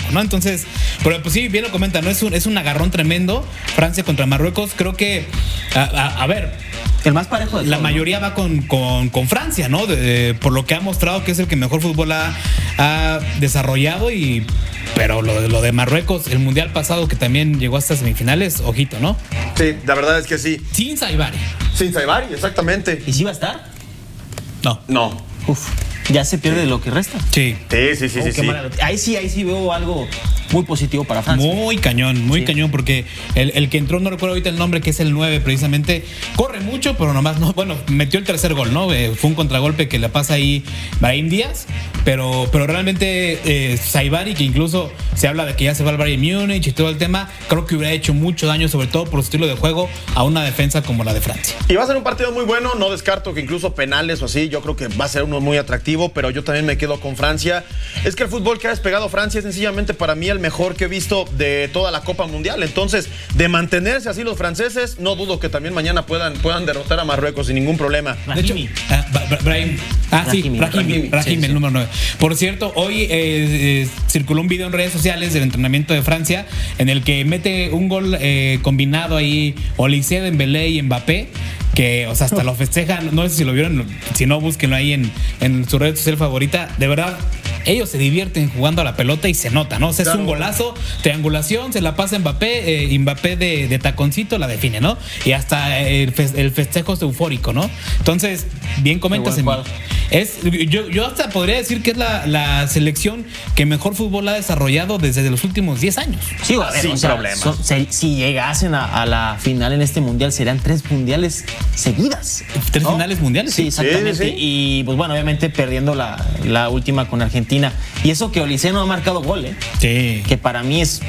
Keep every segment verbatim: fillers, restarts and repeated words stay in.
¿no? Entonces, pero pues sí, bien lo comenta, ¿no? Es un, es un agarrón tremendo, Francia contra Marruecos. Creo que, a, a, a ver, el más parejo de la todo, mayoría ¿no? va con, con, con Francia, ¿no? De, de, por lo que ha mostrado que es el que mejor fútbol ha, ha desarrollado. Y pero lo, lo de Marruecos, el mundial pasado que también llegó hasta semifinales, ojito, ¿no? Sí, la verdad es que sí. Sin Saibari. Sin Saibari, exactamente. ¿Y si va a estar? No. No. Uf, ya se pierde sí. lo que resta. Sí. Sí, sí, sí, oh, sí, sí. Ahí sí, ahí sí veo algo muy positivo para Francia. Muy cañón, muy sí. cañón, porque el, el que entró, no recuerdo ahorita el nombre, que es el nueve precisamente, corre mucho, pero nomás no, bueno, metió el tercer gol, ¿no? Eh, fue un contragolpe que le pasa ahí Brahim Díaz, pero, pero realmente eh, Saibari, que incluso se habla de que ya se va al Bayern Múnich y todo el tema, creo que hubiera hecho mucho daño, sobre todo por su estilo de juego, a una defensa como la de Francia. Y va a ser un partido muy bueno, no descarto que incluso penales o así, yo creo que va a ser uno muy atractivo, pero yo también me quedo con Francia. Es que el fútbol que ha despegado Francia es sencillamente para mí el mejor que he visto de toda la Copa Mundial. Entonces, de mantenerse así los franceses, no dudo que también mañana puedan, puedan derrotar a Marruecos sin ningún problema. De hecho, ah, Brahim, ah, sí, Rahimi, Rahimi, Rahimi, sí, el sí. número nueve. Por cierto, hoy eh, eh, circuló un video en redes sociales del entrenamiento de Francia en el que mete un gol eh, combinado ahí, Olise, Dembélé y Mbappé, que, o sea, hasta lo festejan. No sé si lo vieron, si no, búsquenlo ahí en, en su red social favorita. De verdad, ellos se divierten jugando a la pelota y se nota, ¿no? O sea, claro. Es un golazo, triangulación, se la pasa Mbappé, eh, Mbappé de, de taconcito la define, ¿no? Y hasta el, fe, el festejo es eufórico, ¿no? Entonces, bien comentas, es, yo, yo hasta podría decir que es la, la selección que mejor fútbol ha desarrollado desde los últimos diez años. Sí, a ver, sin o sea, problemas. Son, si, si llegasen a, a la final en este mundial, serían tres mundiales seguidas. ¿Tres ¿no? finales mundiales? Sí, exactamente. Sí, sí. Y pues bueno, obviamente perdiendo la, la última con Argentina. Y eso que Olise no ha marcado gol, ¿eh? Sí. Que para mí es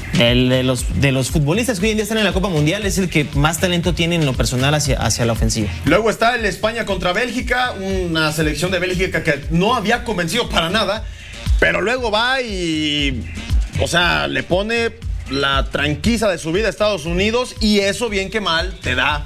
el de los, de los futbolistas que hoy en día están en la Copa Mundial, es el que más talento tiene en lo personal hacia, hacia la ofensiva. Luego está el España contra Bélgica, una selección de Bélgica que no había convencido para nada, pero luego va y, o sea, le pone la tranquiza de su vida a Estados Unidos y eso, bien que mal, te da,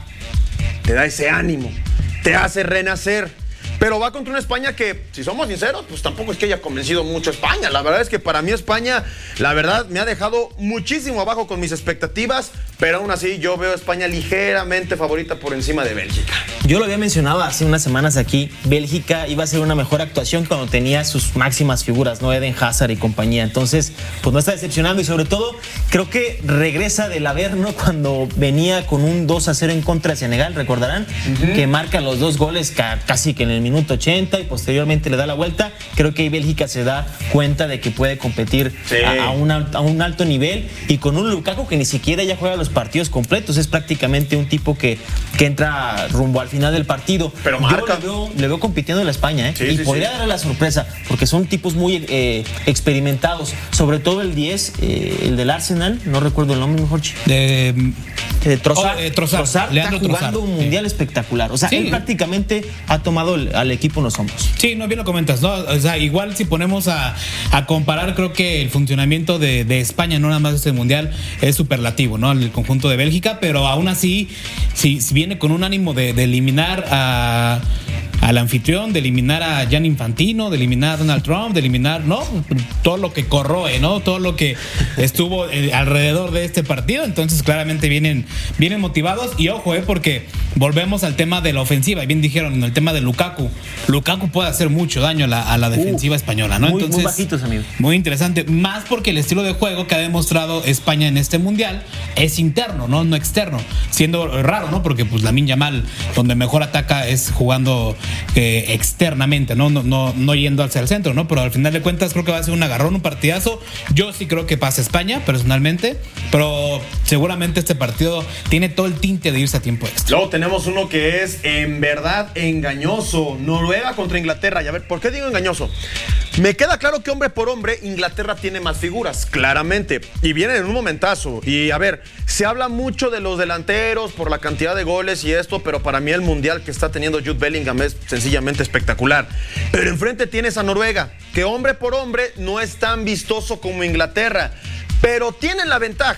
te da ese ánimo, te hace renacer. Pero va contra una España que, si somos sinceros, pues tampoco es que haya convencido mucho a España. La verdad es que para mí España, la verdad, me ha dejado muchísimo abajo con mis expectativas, pero aún así yo veo a España ligeramente favorita por encima de Bélgica. Yo lo había mencionado hace unas semanas aquí, Bélgica iba a ser una mejor actuación cuando tenía sus máximas figuras, ¿no? Eden Hazard y compañía. Entonces, pues no está decepcionando y sobre todo creo que regresa del Averno cuando venía con un dos a cero en contra de Senegal, recordarán, uh-huh. que marca los dos goles casi que en el minuto ochenta y posteriormente le da la vuelta. Creo que Bélgica se da cuenta de que puede competir sí. a, a, una, a un alto nivel y con un Lukaku que ni siquiera ya juega los partidos completos, es prácticamente un tipo que, que entra rumbo al final del partido. Pero marca. Yo le veo, le veo compitiendo en la España, ¿eh? Sí, y sí, podría sí. darle la sorpresa porque son tipos muy eh, experimentados, sobre todo el diez, eh, el del Arsenal, no recuerdo el nombre mejor. De, de Trossard. Oh, eh, Trossard, Trossard está jugando Trossard. un mundial sí. espectacular. O sea, sí. él prácticamente ha tomado el, al equipo en los hombros. Sí, no, bien lo comentas, ¿no? O sea, igual si ponemos a, a comparar, creo que el funcionamiento de, de España, no nada más este mundial, es superlativo, ¿no? El conjunto de Bélgica, pero aún así, si, si viene con un ánimo de, de eliminar a... al anfitrión, de eliminar a Gianni Infantino, de eliminar a Donald Trump, de eliminar, ¿no? Todo lo que corroe, ¿no? Todo lo que estuvo eh, alrededor de este partido. Entonces, claramente vienen, vienen motivados. Y ojo, ¿eh? Porque volvemos al tema de la ofensiva. Y bien dijeron, en el tema de Lukaku. Lukaku puede hacer mucho daño a la, a la defensiva uh, española, ¿no? Muy, Entonces, muy bajitos, amigo. Muy interesante. Más porque el estilo de juego que ha demostrado España en este mundial es interno, ¿no? No externo. Siendo raro, ¿no? Porque pues Lamine Yamal, donde mejor ataca es jugando Eh, externamente, ¿no? No, no, no yendo hacia el centro, ¿no? Pero al final de cuentas creo que va a ser un agarrón, un partidazo. Yo sí creo que pasa España, personalmente, pero seguramente este partido tiene todo el tinte de irse a tiempo extra. Luego tenemos uno que es en verdad engañoso. Noruega contra Inglaterra. Y a ver, ¿por qué digo engañoso? Me queda claro que hombre por hombre Inglaterra tiene más figuras, claramente, y vienen en un momentazo. Y a ver, se habla mucho de los delanteros por la cantidad de goles y esto, pero para mí el mundial que está teniendo Jude Bellingham es sencillamente espectacular. Pero enfrente tienes a Noruega, que hombre por hombre no es tan vistoso como Inglaterra, pero tienen la ventaja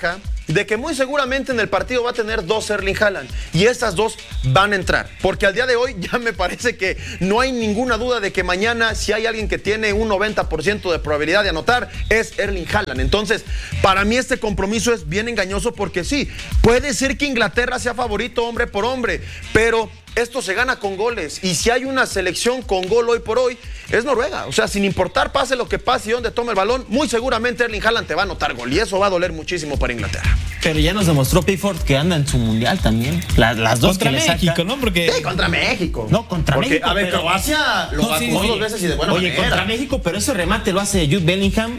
de que muy seguramente en el partido va a tener dos Erling Haaland y estas dos van a entrar, porque al día de hoy ya me parece que no hay ninguna duda de que mañana si hay alguien que tiene un noventa por ciento de probabilidad de anotar es Erling Haaland. Entonces, para mí este compromiso es bien engañoso porque sí, puede ser que Inglaterra sea favorito hombre por hombre, pero esto se gana con goles y si hay una selección con gol hoy por hoy es Noruega. O sea, sin importar pase lo que pase y donde tome el balón, muy seguramente Erling Haaland te va a anotar gol y eso va a doler muchísimo para Inglaterra. Pero ya nos demostró Pickford que anda en su mundial también. La, las dos contra que México, le saca. ¿no? Porque Sí, contra México. No, contra Porque, México. a ver, pero... Croacia lo No, vacunó sí, sí. dos veces y de buena Oye, manera. contra México, pero ese remate lo hace Jude Bellingham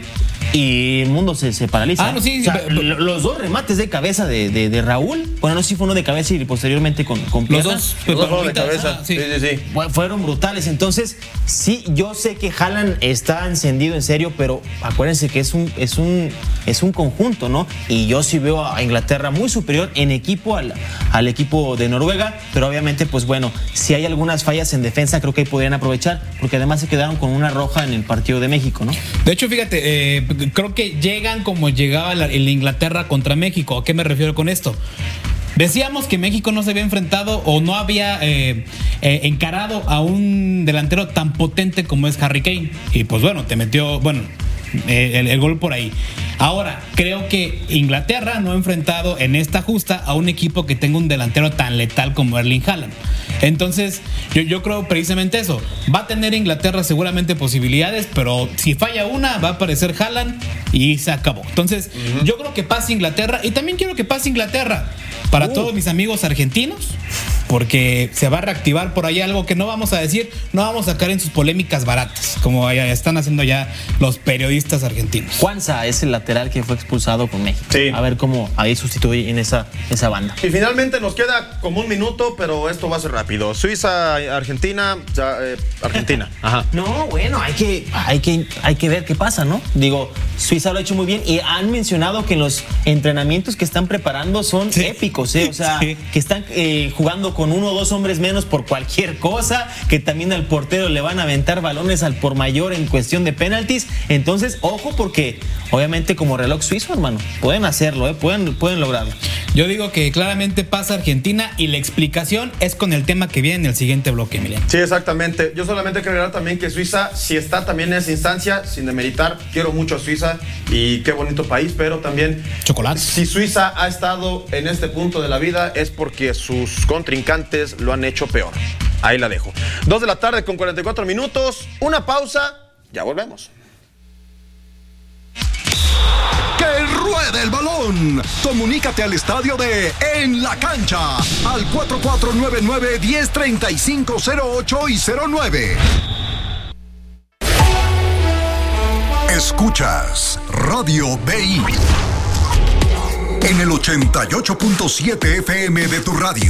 y el mundo se, se paraliza. Ah, no, sí, o sea, sí, pero- lo- los dos remates de cabeza de, de, de Raúl, bueno, no sé si fue uno de cabeza y posteriormente con, con los pierna. dos, Los dos fueron de palomitas, cabeza. ah, sí. Sí, sí, sí. Fue- Fueron brutales. Entonces, sí, yo sé que Haaland está encendido en serio, pero acuérdense que es un, es un, es un conjunto, ¿no? Y yo sí veo a Inglaterra muy superior en equipo al, al equipo de Noruega, pero obviamente, pues bueno, si hay algunas fallas en defensa, creo que ahí podrían aprovechar, porque además se quedaron con una roja en el partido de México, ¿no? De hecho, fíjate, eh, creo que llegan como llegaba la, el Inglaterra contra México. ¿A qué me refiero con esto? Decíamos que México no se había enfrentado o no había eh, eh, encarado a un delantero tan potente como es Harry Kane. Y pues bueno, te metió, bueno, eh, el, el gol por ahí. Ahora, creo que Inglaterra no ha enfrentado en esta justa a un equipo que tenga un delantero tan letal como Erling Haaland. Entonces, yo, yo creo precisamente eso. Va a tener Inglaterra seguramente posibilidades, pero si falla una, va a aparecer Haaland y se acabó. Entonces, uh-huh. yo creo que pase Inglaterra y también quiero que pase Inglaterra para uh. todos mis amigos argentinos, porque se va a reactivar por ahí algo que no vamos a decir, no vamos a caer en sus polémicas baratas, como están haciendo ya los periodistas argentinos. Juanza es el lateral que fue expulsado con México. Sí. A ver cómo ahí sustituye en esa, esa banda. Y finalmente nos queda como un minuto, pero esto va a ser rápido. Suiza, Argentina, ya, eh, Argentina. Ajá. No, bueno, hay que, hay, que, hay que ver qué pasa, ¿no? Digo, Suiza lo ha hecho muy bien y han mencionado que los entrenamientos que están preparando son sí. épicos, ¿eh? O sea, sí. que están eh, jugando con uno o dos hombres menos por cualquier cosa, que también al portero le van a aventar balones al por mayor en cuestión de penaltis. Entonces, ojo, porque obviamente como reloj suizo, hermano, pueden hacerlo, ¿eh? pueden, pueden lograrlo. Yo digo que claramente pasa Argentina y la explicación es con el tema que viene en el siguiente bloque, Emiliano. Sí, exactamente. Yo solamente quiero agregar también que Suiza, si está también en esa instancia, sin demeritar, quiero mucho a Suiza y qué bonito país, pero también chocolate. Si Suiza ha estado en este punto de la vida es porque sus contrincantes lo han hecho peor. Ahí la dejo. Dos de la tarde con cuarenta y cuatro minutos, una pausa, ya volvemos. ¡Que ruede el balón! Comunícate al estadio de En la Cancha al cuatro cuatro nueve nueve, uno cero tres cinco cero ocho y cero nueve. Escuchas Radio B I en el ochenta y ocho punto siete F M de tu radio.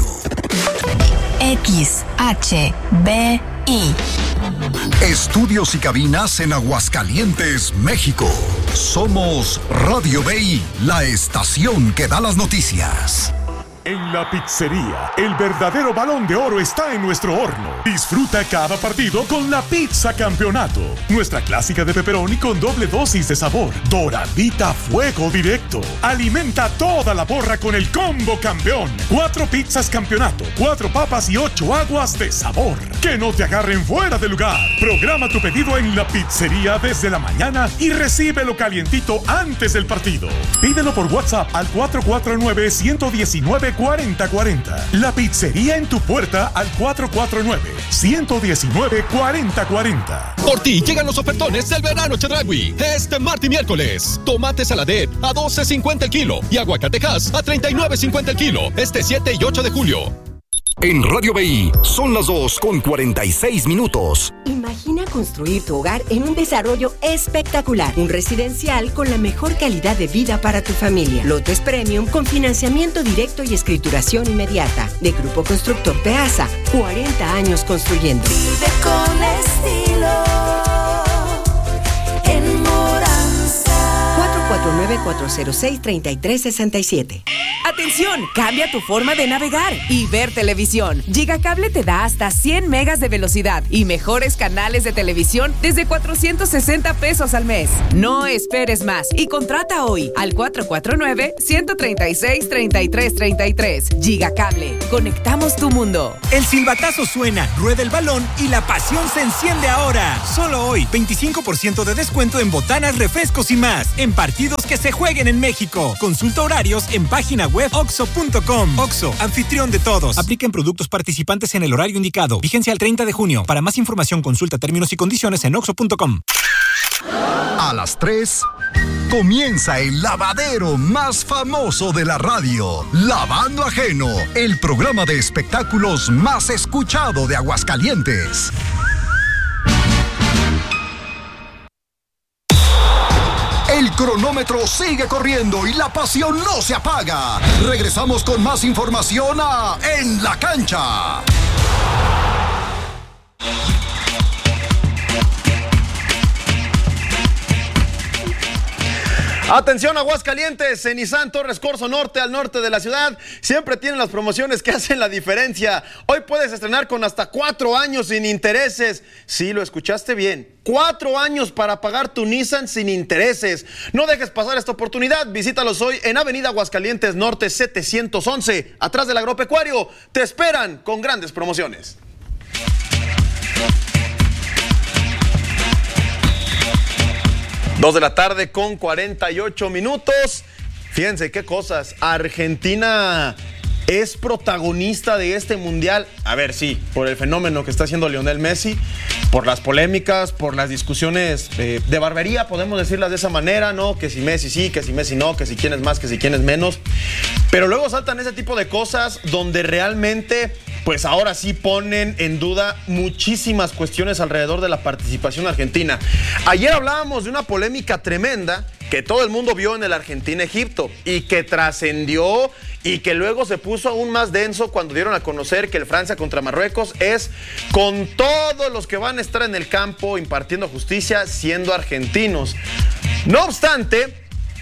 X H B I. Estudios y cabinas en Aguascalientes, México. Somos Radio B I, la estación que da las noticias. En la pizzería, el verdadero Balón de Oro está en nuestro horno. Disfruta cada partido con la pizza campeonato. Nuestra clásica de pepperoni con doble dosis de sabor. Doradita a fuego directo. Alimenta toda la porra con el combo campeón. Cuatro pizzas campeonato, cuatro papas y ocho aguas de sabor. Que no te agarren fuera de lugar. Programa tu pedido en la pizzería desde la mañana y recíbelo calientito antes del partido. Pídelo por WhatsApp al cuatro cuatro nueve, uno uno nueve, cuarenta cuarenta. La pizzería en tu puerta al cuatro cuatro nueve, uno uno nueve, cuarenta cuarenta. Por ti llegan los ofertones del verano Chedraui. Este martes y miércoles. Tomate saladet a doce cincuenta el kilo y aguacatejas a treinta y nueve cincuenta el kilo. Este siete y ocho de julio. En Radio B I son las dos con cuarenta y seis minutos. Imagina construir tu hogar en un desarrollo espectacular. Un residencial con la mejor calidad de vida para tu familia. Lotes premium con financiamiento directo y escrituración inmediata. De Grupo Constructor Peasa. cuarenta años construyendo. Vive con estilo. En Moranza. cuatro cuatro nueve, cuatro cero seis, tres tres seis siete. ¡Atención! Cambia tu forma de navegar y ver televisión. Gigacable te da hasta cien megas de velocidad y mejores canales de televisión desde cuatrocientos sesenta pesos al mes. No esperes más y contrata hoy al cuatro cuatro nueve, uno tres seis, tres tres tres tres. Gigacable. Conectamos tu mundo. El silbatazo suena, rueda el balón y la pasión se enciende ahora. Solo hoy, veinticinco por ciento de descuento en botanas, refrescos y más. En partidos que se jueguen en México. Consulta horarios en página web oxo punto com. Oxo, anfitrión de todos. Apliquen productos participantes en el horario indicado. Vigencia al treinta de junio. Para más información, consulta términos y condiciones en oxo punto com. A las tres comienza el lavadero más famoso de la radio, Lavando Ajeno, el programa de espectáculos más escuchado de Aguascalientes. El cronómetro sigue corriendo y la pasión no se apaga. Regresamos con más información a En la Cancha. Atención Aguascalientes, en Nissan Torres Corzo Norte, al norte de la ciudad, siempre tienen las promociones que hacen la diferencia. Hoy puedes estrenar con hasta cuatro años sin intereses. Sí, lo escuchaste bien. Cuatro años para pagar tu Nissan sin intereses. No dejes pasar esta oportunidad. Visítalos hoy en Avenida Aguascalientes Norte setecientos once, atrás del agropecuario. Te esperan con grandes promociones. Dos de la tarde con cuarenta y ocho minutos. Fíjense qué cosas. Argentina es protagonista de este mundial. A ver, sí, por el fenómeno que está haciendo Lionel Messi, por las polémicas, por las discusiones eh, de barbería, podemos decirlas de esa manera, ¿no? Que si Messi sí, que si Messi no, que si quién es más, que si quién es menos. Pero luego saltan ese tipo de cosas donde realmente, pues ahora sí ponen en duda muchísimas cuestiones alrededor de la participación argentina. Ayer hablábamos de una polémica tremenda que todo el mundo vio en el Argentina-Egipto y que trascendió y que luego se puso aún más denso cuando dieron a conocer que el Francia contra Marruecos es con todos los que van a estar en el campo impartiendo justicia siendo argentinos. No obstante,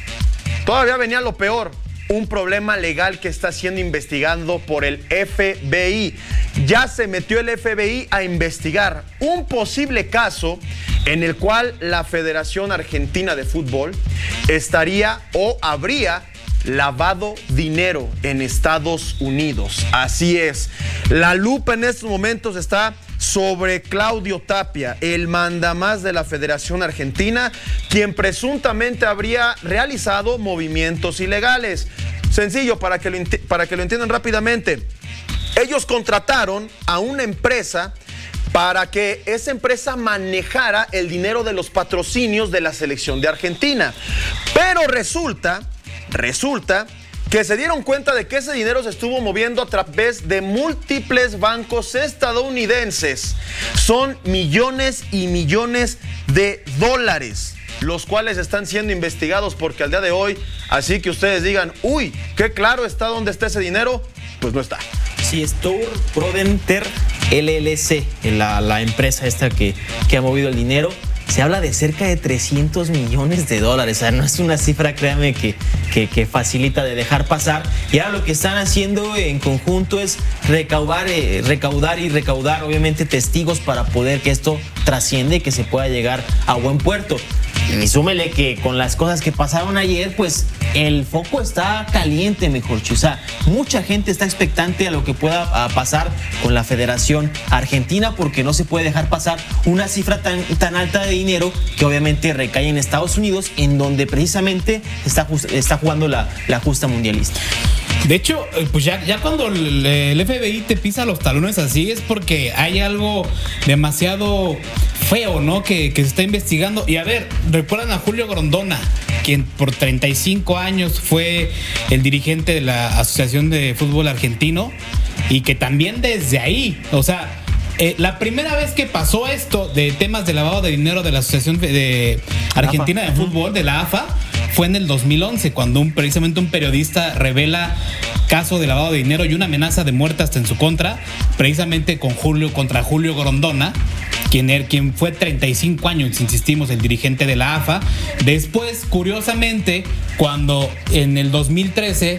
todavía venía lo peor. Un problema legal que está siendo investigado por el F B I. Ya se metió el F B I a investigar un posible caso en el cual la Federación Argentina de Fútbol estaría o habría lavado dinero en Estados Unidos. Así es. La lupa en estos momentos está sobre Claudio Tapia, el mandamás de la Federación Argentina, quien presuntamente habría realizado movimientos ilegales. Sencillo, para que lo, para que lo entiendan rápidamente. Ellos contrataron a una empresa para que esa empresa manejara el dinero de los patrocinios de la selección de Argentina. Pero resulta, resulta que se dieron cuenta de que ese dinero se estuvo moviendo a través de múltiples bancos estadounidenses. Son millones y millones de dólares, los cuales están siendo investigados porque al día de hoy, así que ustedes digan, uy, qué claro está dónde está ese dinero, pues no está. Sí, Store Prodenter L L C, la, la empresa esta que, que ha movido el dinero. Se habla de cerca de trescientos millones de dólares. O sea, no es una cifra, créanme, que, que, que facilita de dejar pasar. Y ahora lo que están haciendo en conjunto es recaudar, eh, recaudar y recaudar, obviamente, testigos para poder que esto trasciende y que se pueda llegar a buen puerto. Y súmele que con las cosas que pasaron ayer, pues el foco está caliente, mejor dicho. O sea, mucha gente está expectante a lo que pueda pasar con la Federación Argentina, porque no se puede dejar pasar una cifra tan, tan alta de dinero que obviamente recae en Estados Unidos, en donde precisamente está, está jugando la, la justa mundialista. De hecho, pues ya, ya cuando el, el F B I te pisa los talones así es porque hay algo demasiado feo, ¿no? Que, que se está investigando. Y a ver, recuerdan a Julio Grondona, quien por treinta y cinco años fue el dirigente de la Asociación de Fútbol Argentino y que también desde ahí, o sea, eh, la primera vez que pasó esto de temas de lavado de dinero de la Asociación de Argentina de Fútbol, de la A F A, fue en el dos mil once, cuando un, precisamente un periodista revela caso de lavado de dinero y una amenaza de muerte hasta en su contra, precisamente con Julio, contra Julio Grondona, quien, er, quien fue treinta y cinco años, insistimos, el dirigente de la A F A. Después, curiosamente, cuando en el dos mil trece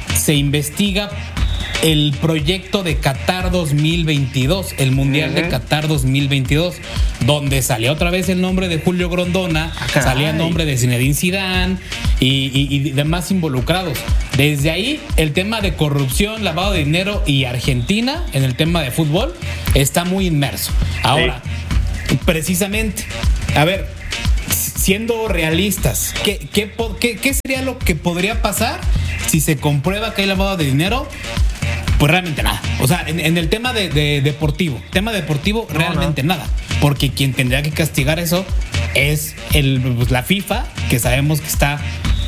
se investiga el proyecto de Qatar dos mil veintidós, el Mundial uh-huh. de Qatar dos mil veintidós, donde salía otra vez el nombre de Julio Grondona, ah, salía el nombre de Zinedine Zidane y, y, y demás involucrados. Desde ahí, el tema de corrupción, lavado de dinero y Argentina, en el tema de fútbol, está muy inmerso. Ahora, sí. precisamente, a ver, siendo realistas, ¿qué, qué, qué, ¿qué sería lo que podría pasar si se comprueba que hay lavado de dinero? Pues realmente nada. O sea, en, en el tema de, de deportivo, tema deportivo, no, realmente no. nada. Porque quien tendría que castigar eso es el, pues, la FIFA, que sabemos que está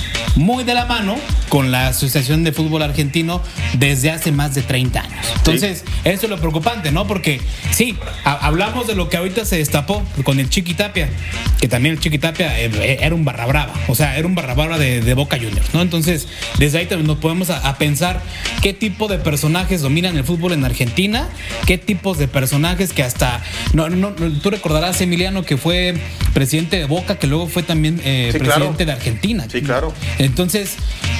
muy de la mano con la Asociación de Fútbol Argentino desde hace más de treinta años. Entonces, sí. eso es lo preocupante, ¿no? Porque sí, a- hablamos de lo que ahorita se destapó con el Chiqui Tapia, que también el Chiqui Tapia eh, era un barra brava, o sea, era un barra brava de, de Boca Juniors, ¿no? Entonces, desde ahí nos podemos a, a pensar qué tipo de personajes dominan el fútbol en Argentina, qué tipos de personajes que hasta... No, no, tú recordarás, Emiliano, que fue presidente de Boca, que luego fue también eh, sí, presidente claro. de Argentina. Sí, claro. Entonces,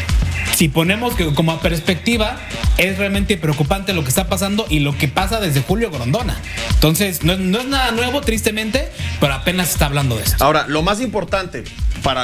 si ponemos que como perspectiva, es realmente preocupante lo que está pasando y lo que pasa desde Julio Grondona. Entonces, no, no es nada nuevo, tristemente, pero apenas se está hablando de esto. Ahora, lo más importante para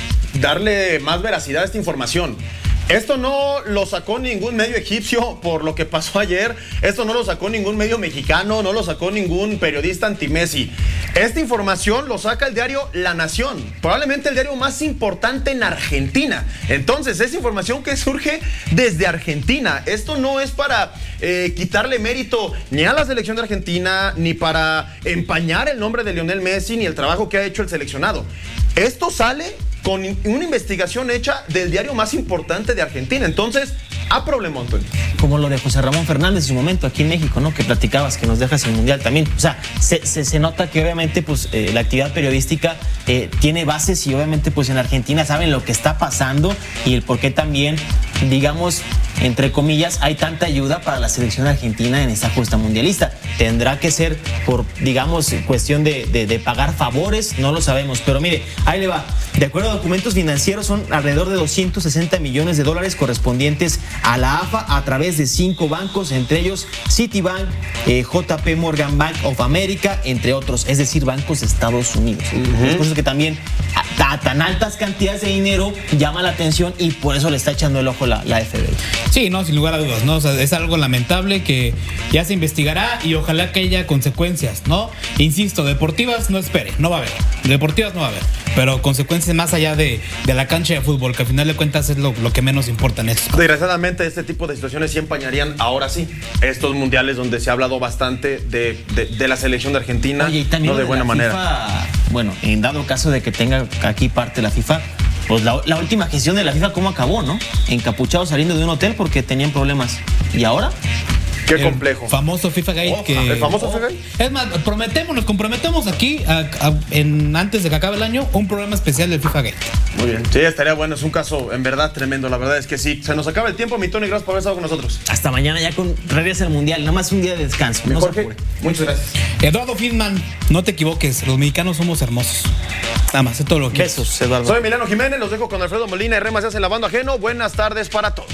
darle más veracidad a esta información, esto no lo sacó ningún medio egipcio por lo que pasó ayer. Esto no lo sacó ningún medio mexicano, no lo sacó ningún periodista anti-Messi. Esta información lo saca el diario La Nación, probablemente el diario más importante en Argentina. Entonces, es información que surge desde Argentina. Esto no es para eh, quitarle mérito ni a la selección de Argentina, ni para empañar el nombre de Lionel Messi, ni el trabajo que ha hecho el seleccionado. Esto sale con una investigación hecha del diario más importante de Argentina. Entonces, a problema, Antonio. Como lo de José Ramón Fernández en su momento aquí en México, ¿no? Que platicabas que nos dejas el Mundial también. O sea, se, se, se nota que obviamente pues eh, la actividad periodística eh, tiene bases y obviamente pues en Argentina saben lo que está pasando y el por qué también, digamos, entre comillas, hay tanta ayuda para la selección argentina en esta justa mundialista. Tendrá que ser por, digamos, cuestión de, de, de pagar favores, no lo sabemos. Pero mire, ahí le va. De acuerdo a documentos financieros, son alrededor de doscientos sesenta millones de dólares correspondientes a la A F A a través de cinco bancos, entre ellos Citibank, eh, J P Morgan Bank of America, entre otros, es decir, bancos de Estados Unidos. Uh-huh. Es por eso que también a, a tan altas cantidades de dinero llama la atención y por eso le está echando el ojo la, la F B I. Sí, no, sin lugar a dudas, ¿no? O sea, es algo lamentable que ya se investigará y ojalá que haya consecuencias, ¿no? Insisto, deportivas no espere, no va a haber. Deportivas no va a haber, pero consecuencias más allá de, de la cancha de fútbol, que al final de cuentas es lo, lo que menos importa en esto. Desgraciadamente, este tipo de situaciones sí empañarían, ahora sí, estos mundiales donde se ha hablado bastante de, de, de la selección de Argentina. Oye, y también no de, de buena manera. FIFA, bueno, en dado caso de que tenga aquí parte la FIFA, pues la, la última gestión de la FIFA, ¿cómo acabó, no? Encapuchados saliendo de un hotel porque tenían problemas. ¿Y ahora? Qué el complejo. Famoso FIFA Gate. Oh, que, ¿El famoso FIFA Gate? Es más, prometemos, nos comprometemos aquí a, a, en, antes de que acabe el año, un programa especial del FIFA Gate. Muy bien. Sí, estaría bueno. Es un caso en verdad tremendo. La verdad es que sí. Se nos acaba el tiempo, mi Tony. Gracias por haber estado con nosotros. Hasta mañana ya con regresa el Mundial. Nada más un día de descanso. Mi no Jorge, muchas gracias. Eduardo Friedman, no te equivoques. Los mexicanos somos hermosos. Nada más, es todo lo que Besos, Eduardo. Soy Emiliano Jiménez. Los dejo con Alfredo Molina y Remas se hace lavando ajeno. Buenas tardes para todos.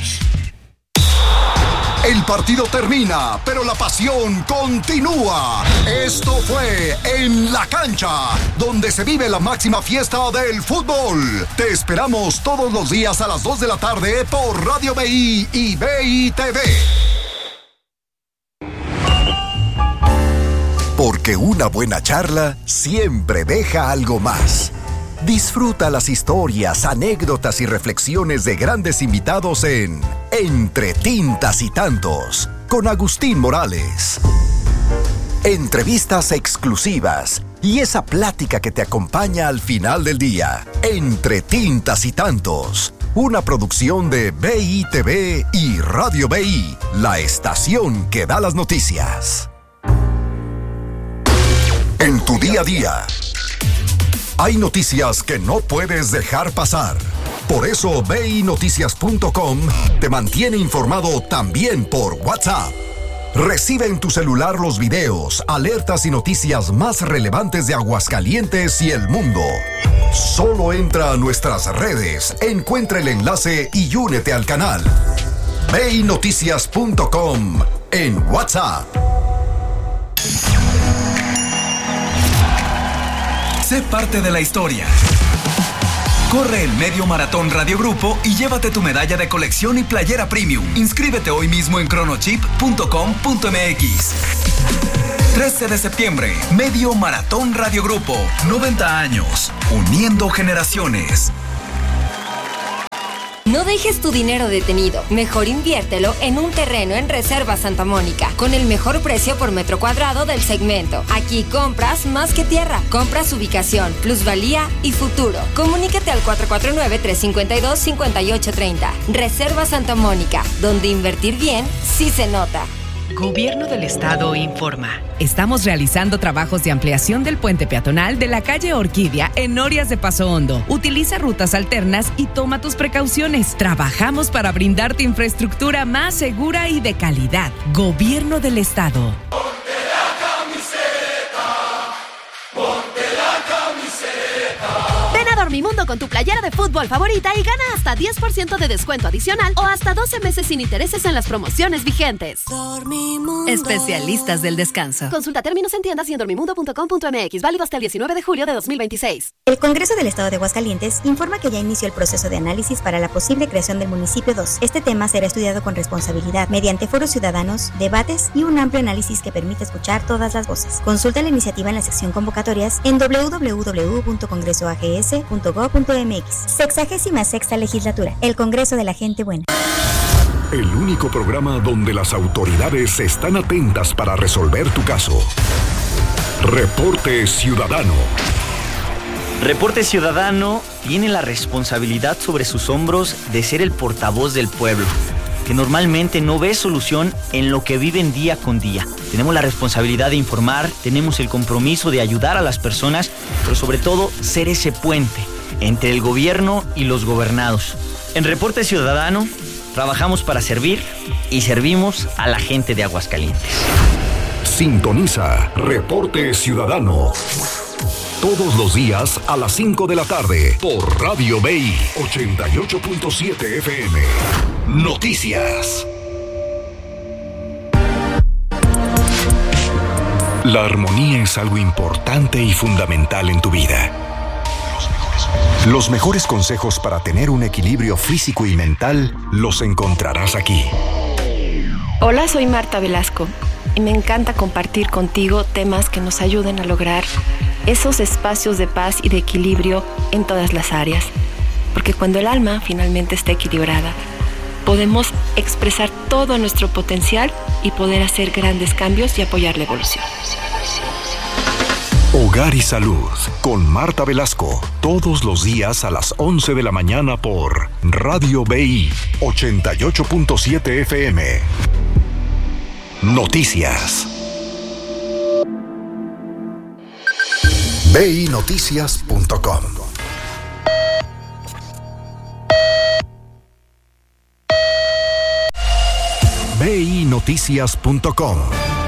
El partido termina, pero la pasión continúa. Esto fue En la Cancha, donde se vive la máxima fiesta del fútbol. Te esperamos todos los días a las dos de la tarde por Radio B I y B I T V. Porque una buena charla siempre deja algo más. Disfruta las historias, anécdotas y reflexiones de grandes invitados en Entre Tintas y Tantos, con Agustín Morales. Entrevistas exclusivas y esa plática que te acompaña al final del día. Entre Tintas y Tantos, una producción de B I T V y Radio B I, la estación que da las noticias. En tu día a día, hay noticias que no puedes dejar pasar. Por eso B I Noticias punto com te mantiene informado también por WhatsApp. Recibe en tu celular los videos, alertas y noticias más relevantes de Aguascalientes y el mundo. Solo entra a nuestras redes, encuentra el enlace y únete al canal. ve i noticias punto com en WhatsApp. Sé parte de la historia. Corre el Medio Maratón Radio Grupo y llévate tu medalla de colección y playera premium. Inscríbete hoy mismo en cronochip punto com punto m x. trece de septiembre, Medio Maratón Radio Grupo. noventa años, uniendo generaciones. No dejes tu dinero detenido. Mejor inviértelo en un terreno en Reserva Santa Mónica, con el mejor precio por metro cuadrado del segmento. Aquí compras más que tierra. Compras ubicación, plusvalía y futuro. Comunícate al cuatro cuatro nueve, tres cinco dos, cinco ocho tres cero. Reserva Santa Mónica, donde invertir bien sí se nota. Gobierno del Estado informa. Estamos realizando trabajos de ampliación del puente peatonal de la calle Orquídea en Norias de Paso Hondo. Utiliza rutas alternas y toma tus precauciones. Trabajamos para brindarte infraestructura más segura y de calidad. Gobierno del Estado. Dormimundo con tu playera de fútbol favorita y gana hasta diez por ciento de descuento adicional o hasta doce meses sin intereses en las promociones vigentes. Dormimundo. Especialistas del descanso. Consulta términos en tiendas y en dormimundo punto com punto m x. Válido hasta el diecinueve de julio de dos mil veintiséis. El Congreso del Estado de Aguascalientes informa que ya inició el proceso de análisis para la posible creación del municipio dos. Este tema será estudiado con responsabilidad mediante foros ciudadanos, debates y un amplio análisis que permite escuchar todas las voces. Consulta la iniciativa en la sección convocatorias en doble u doble u doble u punto congreso a g s punto go punto m x. Sexagésima sexta legislatura. El Congreso de la Gente Buena. El único programa donde las autoridades están atentas para resolver tu caso. Reporte Ciudadano. Reporte Ciudadano tiene la responsabilidad sobre sus hombros de ser el portavoz del pueblo, que normalmente no ve solución en lo que viven día con día. Tenemos la responsabilidad de informar, tenemos el compromiso de ayudar a las personas, pero sobre todo ser ese puente entre el gobierno y los gobernados. En Reporte Ciudadano trabajamos para servir y servimos a la gente de Aguascalientes. Sintoniza Reporte Ciudadano todos los días a las cinco de la tarde por Radio B I ochenta y ocho punto siete F M. Noticias. La armonía es algo importante y fundamental en tu vida. Los mejores consejos para tener un equilibrio físico y mental los encontrarás aquí. Hola, soy Marta Velasco y me encanta compartir contigo temas que nos ayuden a lograr esos espacios de paz y de equilibrio en todas las áreas. Porque cuando el alma finalmente está equilibrada, podemos expresar todo nuestro potencial y poder hacer grandes cambios y apoyar la evolución. Hogar y Salud con Marta Velasco, todos los días a las once de la mañana por Radio B I ochenta y ocho punto siete F M. Noticias. ve i noticias punto com. ve i noticias punto com.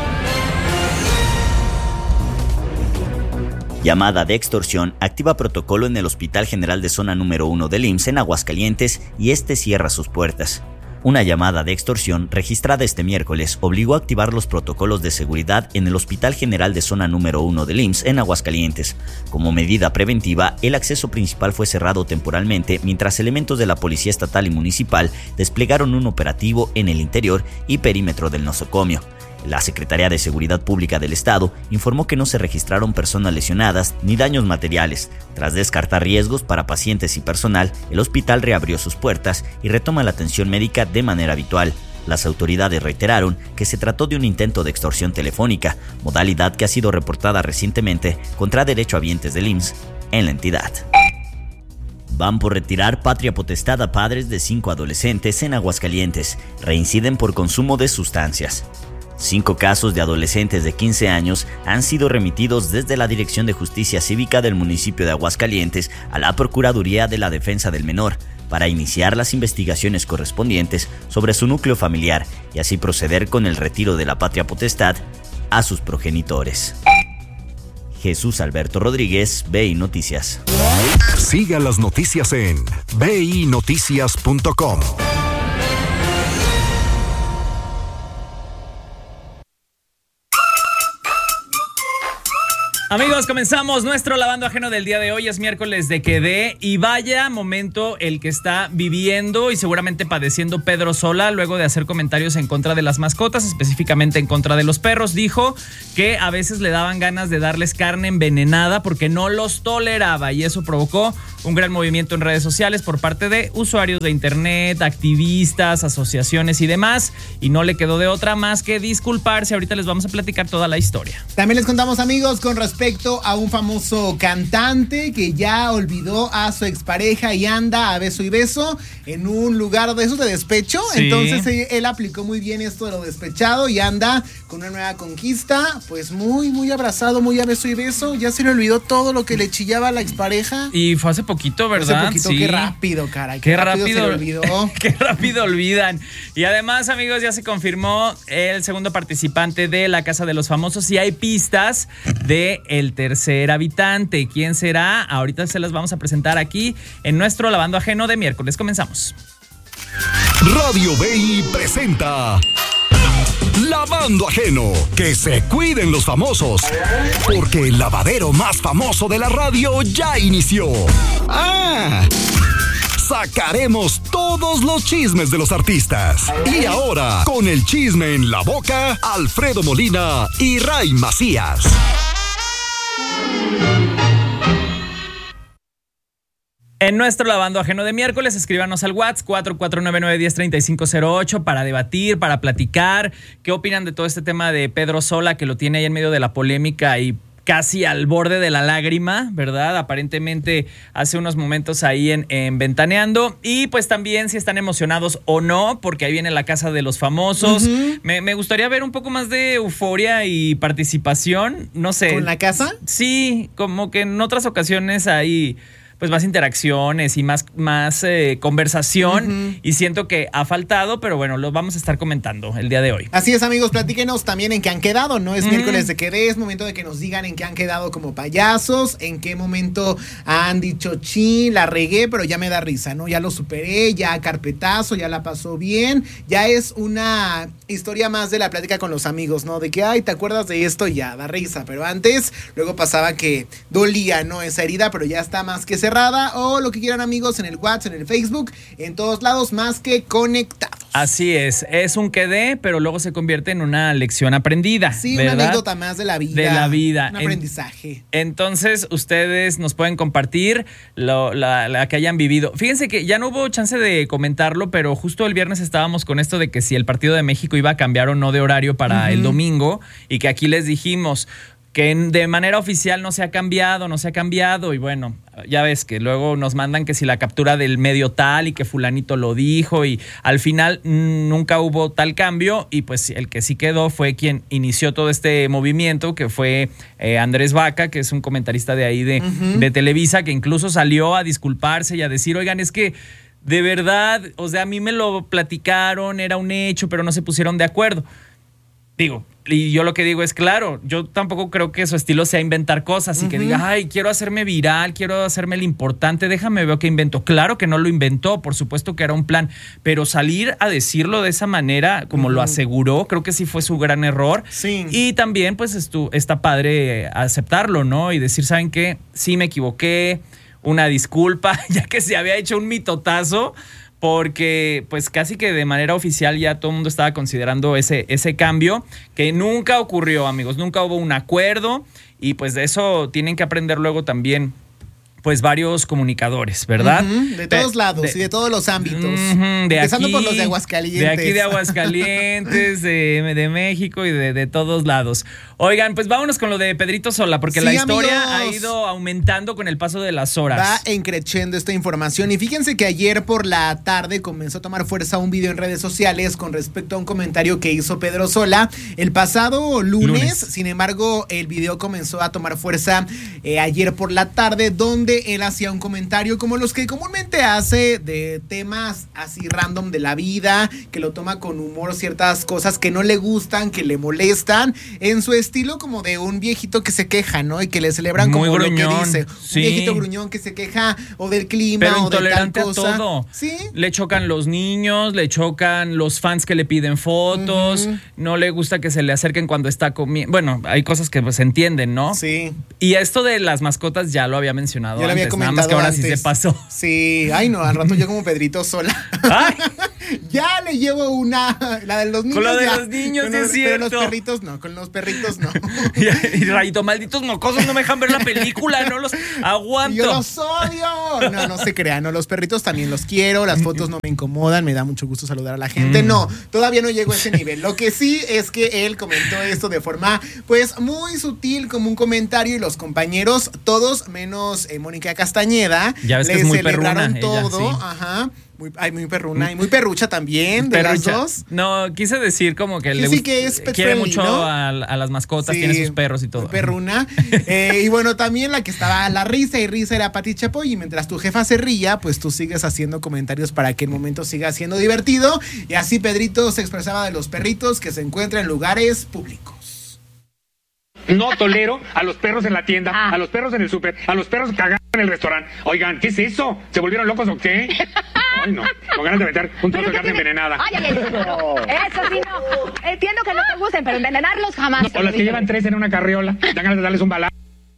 Llamada de extorsión activa protocolo en el Hospital General de Zona número uno del I M S S en Aguascalientes y este cierra sus puertas. Una llamada de extorsión registrada este miércoles obligó a activar los protocolos de seguridad en el Hospital General de Zona número uno del I M S S en Aguascalientes. Como medida preventiva, el acceso principal fue cerrado temporalmente mientras elementos de la Policía Estatal y Municipal desplegaron un operativo en el interior y perímetro del nosocomio. La Secretaría de Seguridad Pública del Estado informó que no se registraron personas lesionadas ni daños materiales. Tras descartar riesgos para pacientes y personal, el hospital reabrió sus puertas y retoma la atención médica de manera habitual. Las autoridades reiteraron que se trató de un intento de extorsión telefónica, modalidad que ha sido reportada recientemente contra derechohabientes del I M S S en la entidad. Van por retirar patria potestad a padres de cinco adolescentes en Aguascalientes. Reinciden por consumo de sustancias. Cinco casos de adolescentes de quince años han sido remitidos desde la Dirección de Justicia Cívica del municipio de Aguascalientes a la Procuraduría de la Defensa del Menor para iniciar las investigaciones correspondientes sobre su núcleo familiar y así proceder con el retiro de la patria potestad a sus progenitores. Jesús Alberto Rodríguez, B I Noticias. Siga las noticias en ve i noticias punto com. Amigos, comenzamos nuestro lavando ajeno del día de hoy. Es miércoles de Quedé y vaya momento el que está viviendo y seguramente padeciendo Pedro Sola luego de hacer comentarios en contra de las mascotas, específicamente en contra de los perros. Dijo que a veces le daban ganas de darles carne envenenada porque no los toleraba y eso provocó un gran movimiento en redes sociales por parte de usuarios de internet, activistas, asociaciones y demás, y no le quedó de otra más que disculparse. Ahorita les vamos a platicar toda la historia. También les contamos, amigos, con respecto Respecto a un famoso cantante que ya olvidó a su expareja y anda a beso y beso en un lugar de esos de despecho. Sí. Entonces él, él aplicó muy bien esto de lo despechado y anda con una nueva conquista, pues muy, muy abrazado, muy a beso y beso. Ya se le olvidó todo lo que le chillaba a la expareja. Y fue hace poquito, ¿verdad? Hace poquito, sí. Qué rápido, caray. Qué, qué rápido, rápido se le olvidó. Qué rápido olvidan. Y además, amigos, ya se confirmó el segundo participante de la Casa de los Famosos y hay pistas de el tercer habitante. ¿Quién será? Ahorita se las vamos a presentar aquí en nuestro Lavando Ajeno de miércoles. Comenzamos. Radio B I presenta Lavando Ajeno. Que se cuiden los famosos, porque el lavadero más famoso de la radio ya inició. ¡Ah! Sacaremos todos los chismes de los artistas. Y ahora, con el chisme en la boca, Alfredo Molina y Ray Macías. En nuestro Lavando Ajeno de miércoles, escríbanos al WhatsApp cuatro cuatro nueve nueve uno cero tres cinco cero ocho para debatir, para platicar. ¿Qué opinan de todo este tema de Pedro Sola, que lo tiene ahí en medio de la polémica y casi al borde de la lágrima, ¿verdad? Aparentemente hace unos momentos ahí en, en Ventaneando. Y pues también si están emocionados o no, porque ahí viene la Casa de los Famosos. Uh-huh. Me, me gustaría ver un poco más de euforia y participación, no sé. ¿Con la casa? Sí, como que en otras ocasiones hay pues más interacciones y más, más eh, conversación, uh-huh. y siento que ha faltado, pero bueno, lo vamos a estar comentando el día de hoy. Así es, amigos, platíquenos también en qué han quedado, ¿no? Es uh-huh. miércoles de Quedé, es momento de que nos digan en qué han quedado como payasos, en qué momento han dicho, chin, la regué, pero ya me da risa, ¿no? Ya lo superé, ya carpetazo, ya la pasó bien, ya es una historia más de la plática con los amigos, ¿no? De que, ay, ¿te acuerdas de esto? Ya da risa, pero antes, luego pasaba que dolía, ¿no? Esa herida, pero ya está más que se cerrada, o lo que quieran, amigos, en el WhatsApp, en el Facebook, en todos lados, más que conectados. Así es, es un quedé, pero luego se convierte en una lección aprendida. Sí, ¿verdad? Una anécdota más de la vida. De la vida. Un aprendizaje. En, entonces, ustedes nos pueden compartir lo, la, la que hayan vivido. Fíjense que ya no hubo chance de comentarlo, pero justo el viernes estábamos con esto de que si el partido de México iba a cambiar o no de horario para uh-huh. el domingo, y que aquí les dijimos que de manera oficial no se ha cambiado, no se ha cambiado, y bueno, ya ves que luego nos mandan que si la captura del medio tal y que fulanito lo dijo, y al final mmm, nunca hubo tal cambio, y pues el que sí quedó fue quien inició todo este movimiento, que fue eh, Andrés Vaca, que es un comentarista de ahí de, uh-huh. de Televisa, que incluso salió a disculparse y a decir, oigan, es que de verdad, o sea, a mí me lo platicaron, era un hecho, pero no se pusieron de acuerdo. Digo, y yo lo que digo es, claro, yo tampoco creo que su estilo sea inventar cosas y uh-huh. que diga, ay, quiero hacerme viral, quiero hacerme el importante, déjame ver qué invento. Claro que no lo inventó, por supuesto que era un plan, pero salir a decirlo de esa manera, como uh-huh. lo aseguró, creo que sí fue su gran error. Sí. Y también, pues, estu- está padre aceptarlo, ¿no? Y decir, ¿saben qué? Sí me equivoqué, una disculpa, ya que se había hecho un mitotazo, porque pues casi que de manera oficial ya todo el mundo estaba considerando ese, ese cambio, que nunca ocurrió, amigos, nunca hubo un acuerdo, y pues de eso tienen que aprender luego también pues varios comunicadores, ¿verdad? Uh-huh, de todos de, lados de, y de todos los ámbitos. Uh-huh, de Empezando aquí, por los de Aguascalientes. De aquí de Aguascalientes, de, de México y de, de todos lados. Oigan, pues vámonos con lo de Pedrito Sola, porque sí, la historia amigos, ha ido aumentando con el paso de las horas. Va encrechendo esta información. Y fíjense que ayer por la tarde comenzó a tomar fuerza un video en redes sociales con respecto a un comentario que hizo Pedro Sola el pasado lunes. lunes. Sin embargo, el video comenzó a tomar fuerza eh, ayer por la tarde, donde que él hacía un comentario como los que comúnmente hace de temas así random de la vida, que lo toma con humor, ciertas cosas que no le gustan, que le molestan, en su estilo como de un viejito que se queja, ¿no? Y que le celebran Muy como gruñón, lo que dice. sí. Un viejito gruñón que se queja o del clima Pero o de tal intolerante cosa. a todo. Sí. Le chocan los niños, le chocan los fans que le piden fotos, uh-huh. no le gusta que se le acerquen cuando está comiendo. Bueno, hay cosas que pues, se entienden, ¿no? Sí. Y esto de las mascotas ya lo había mencionado ya lo antes, había comentado nada más que ahora antes. sí se pasó. Sí, ay no, al rato yo como Pedrito Sola. Ya le llevo una, la de los niños. Con la de ya. los niños, con es los, cierto. Pero los perritos no, con los perritos no. y, y Rayito, malditos mocosos, no me dejan ver la película, no los aguanto. Yo los odio. No, no se crean, no, los perritos también los quiero, las fotos no me incomodan, me da mucho gusto saludar a la gente. Mm. No, todavía no llego a ese nivel. Lo que sí es que él comentó esto de forma, pues, muy sutil, como un comentario, y los compañeros, todos menos eh, Mónica Castañeda, ya ves le que es muy celebraron perruna, todo, ella, sí. ajá. Muy, ay, muy perruna y muy perrucha también, de perrucha. las dos. No, quise decir como que sí, le sí que es quiere friendly, mucho ¿no? a, a las mascotas, sí, tiene sus perros y todo. Muy perruna. eh, y bueno, también la que estaba a la risa y risa era Pati Chapoy. Y mientras tu jefa se ría, pues tú sigues haciendo comentarios para que el momento siga siendo divertido. Y así Pedrito se expresaba de los perritos que se encuentran en lugares públicos. No tolero a los perros en la tienda, ah. a los perros en el súper, a los perros cagando en el restaurante. Oigan, ¿qué es eso? ¿Se volvieron locos o qué? Ay, no. Con ganas de meter un trozo de carne tiene... envenenada. Ay, ay, ay, no. Eso sí, no. Entiendo que no te gusten, pero envenenarlos jamás. O las que llevan tres en una carriola. Dan ganas de darles un balazo.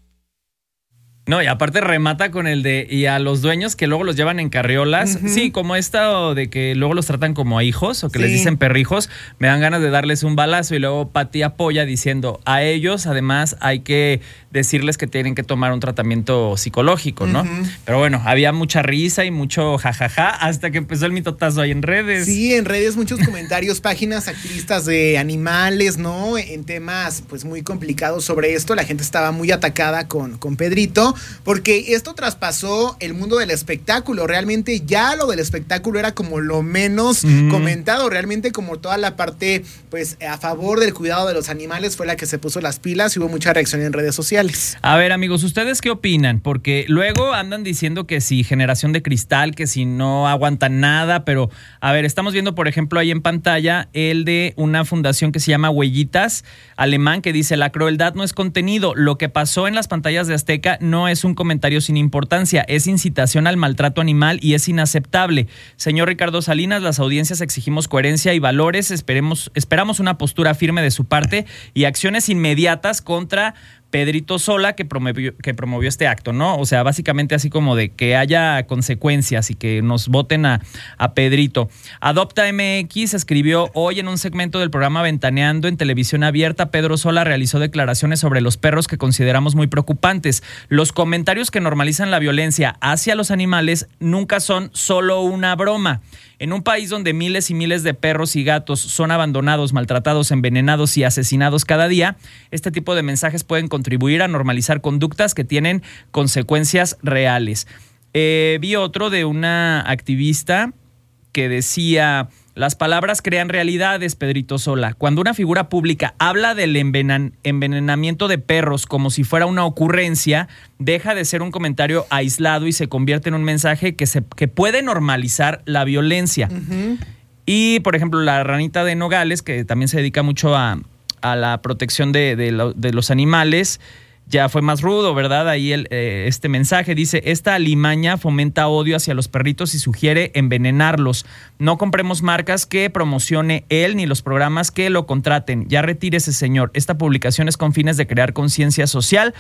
No, y aparte remata con el de, y a los dueños que luego los llevan en carriolas, uh-huh. sí, como esta de que luego los tratan como a hijos o que sí. les dicen perrijos, me dan ganas de darles un balazo. Y luego Pati apoya diciendo, a ellos además hay que decirles que tienen que tomar un tratamiento psicológico, ¿no? Uh-huh. Pero bueno, había mucha risa y mucho jajaja hasta que empezó el mitotazo ahí en redes. Sí, en redes muchos comentarios, páginas activistas de animales, ¿no? En temas pues muy complicados sobre esto, la gente estaba muy atacada con, con Pedrito, porque esto traspasó el mundo del espectáculo. Realmente ya lo del espectáculo era como lo menos mm. comentado. Realmente como toda la parte pues a favor del cuidado de los animales fue la que se puso las pilas y hubo mucha reacción en redes sociales. A ver, amigos, ¿ustedes qué opinan? Porque luego andan diciendo que si generación de cristal, que si no aguantan nada, pero a ver, estamos viendo por ejemplo ahí en pantalla el de una fundación que se llama Huellitas, alemán, que dice: la crueldad no es contenido, lo que pasó en las pantallas de Azteca no es un comentario sin importancia, es incitación al maltrato animal y es inaceptable. Señor Ricardo Salinas, las audiencias exigimos coherencia y valores, esperemos, esperamos una postura firme de su parte y acciones inmediatas contra Pedrito Sola, que promovió, que promovió este acto, ¿no? O sea, básicamente así como de que haya consecuencias y que nos voten a, a Pedrito. Adopta M X escribió hoy en un segmento del programa Ventaneando en televisión abierta, Pedro Sola realizó declaraciones sobre los perros que consideramos muy preocupantes. Los comentarios que normalizan la violencia hacia los animales nunca son solo una broma. En un país donde miles y miles de perros y gatos son abandonados, maltratados, envenenados y asesinados cada día, este tipo de mensajes pueden contribuir a normalizar conductas que tienen consecuencias reales. Eh, vi otro de una activista que decía: las palabras crean realidades, Pedrito Sola. Cuando una figura pública habla del envenan- envenenamiento de perros como si fuera una ocurrencia, deja de ser un comentario aislado y se convierte en un mensaje que, se, que puede normalizar la violencia. Uh-huh. Y, por ejemplo, la ranita de Nogales, que también se dedica mucho a, a la protección de, de, lo, de los animales, ya fue más rudo, ¿verdad? Ahí el, eh, este mensaje dice: esta alimaña fomenta odio hacia los perritos y sugiere envenenarlos. No compremos marcas que promocione él ni los programas que lo contraten. Ya retírese, señor. Esta publicación es con fines de crear conciencia social.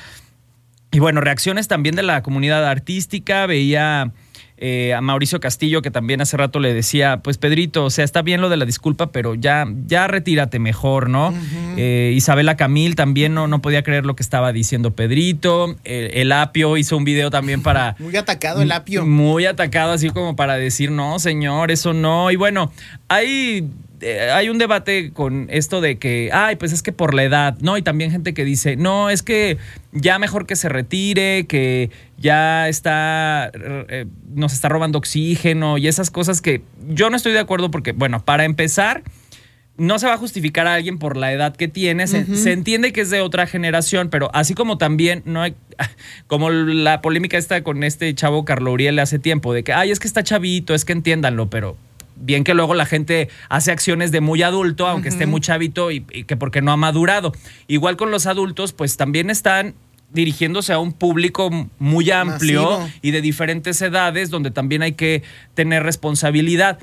Y bueno, reacciones también de la comunidad artística. Veía eh, a Mauricio Castillo, que también hace rato le decía: pues Pedrito, o sea, está bien lo de la disculpa, pero ya, ya retírate mejor, ¿no? Uh-huh. Eh, Isabela Camil también no, no podía creer lo que estaba diciendo Pedrito. El, el Apio hizo un video también para... Muy atacado el Apio. Muy atacado, así como para decir: no, señor, eso no. Y bueno, hay... hay un debate con esto de que, ay, pues es que por la edad, ¿no? Y también gente que dice: no, es que ya mejor que se retire, que ya está, eh, nos está robando oxígeno y esas cosas que yo no estoy de acuerdo porque, bueno, para empezar, no se va a justificar a alguien por la edad que tiene. Se, uh-huh. se entiende que es de otra generación, pero así como también no hay, como la polémica esta con este chavo Carlo Uriel hace tiempo, de que, ay, es que está chavito, es que entiéndanlo, pero bien que luego la gente hace acciones de muy adulto, aunque uh-huh. esté muy chavito y, y que porque no ha madurado. Igual con los adultos, pues también están dirigiéndose a un público muy amplio Masivo. Y de diferentes edades, donde también hay que tener responsabilidad.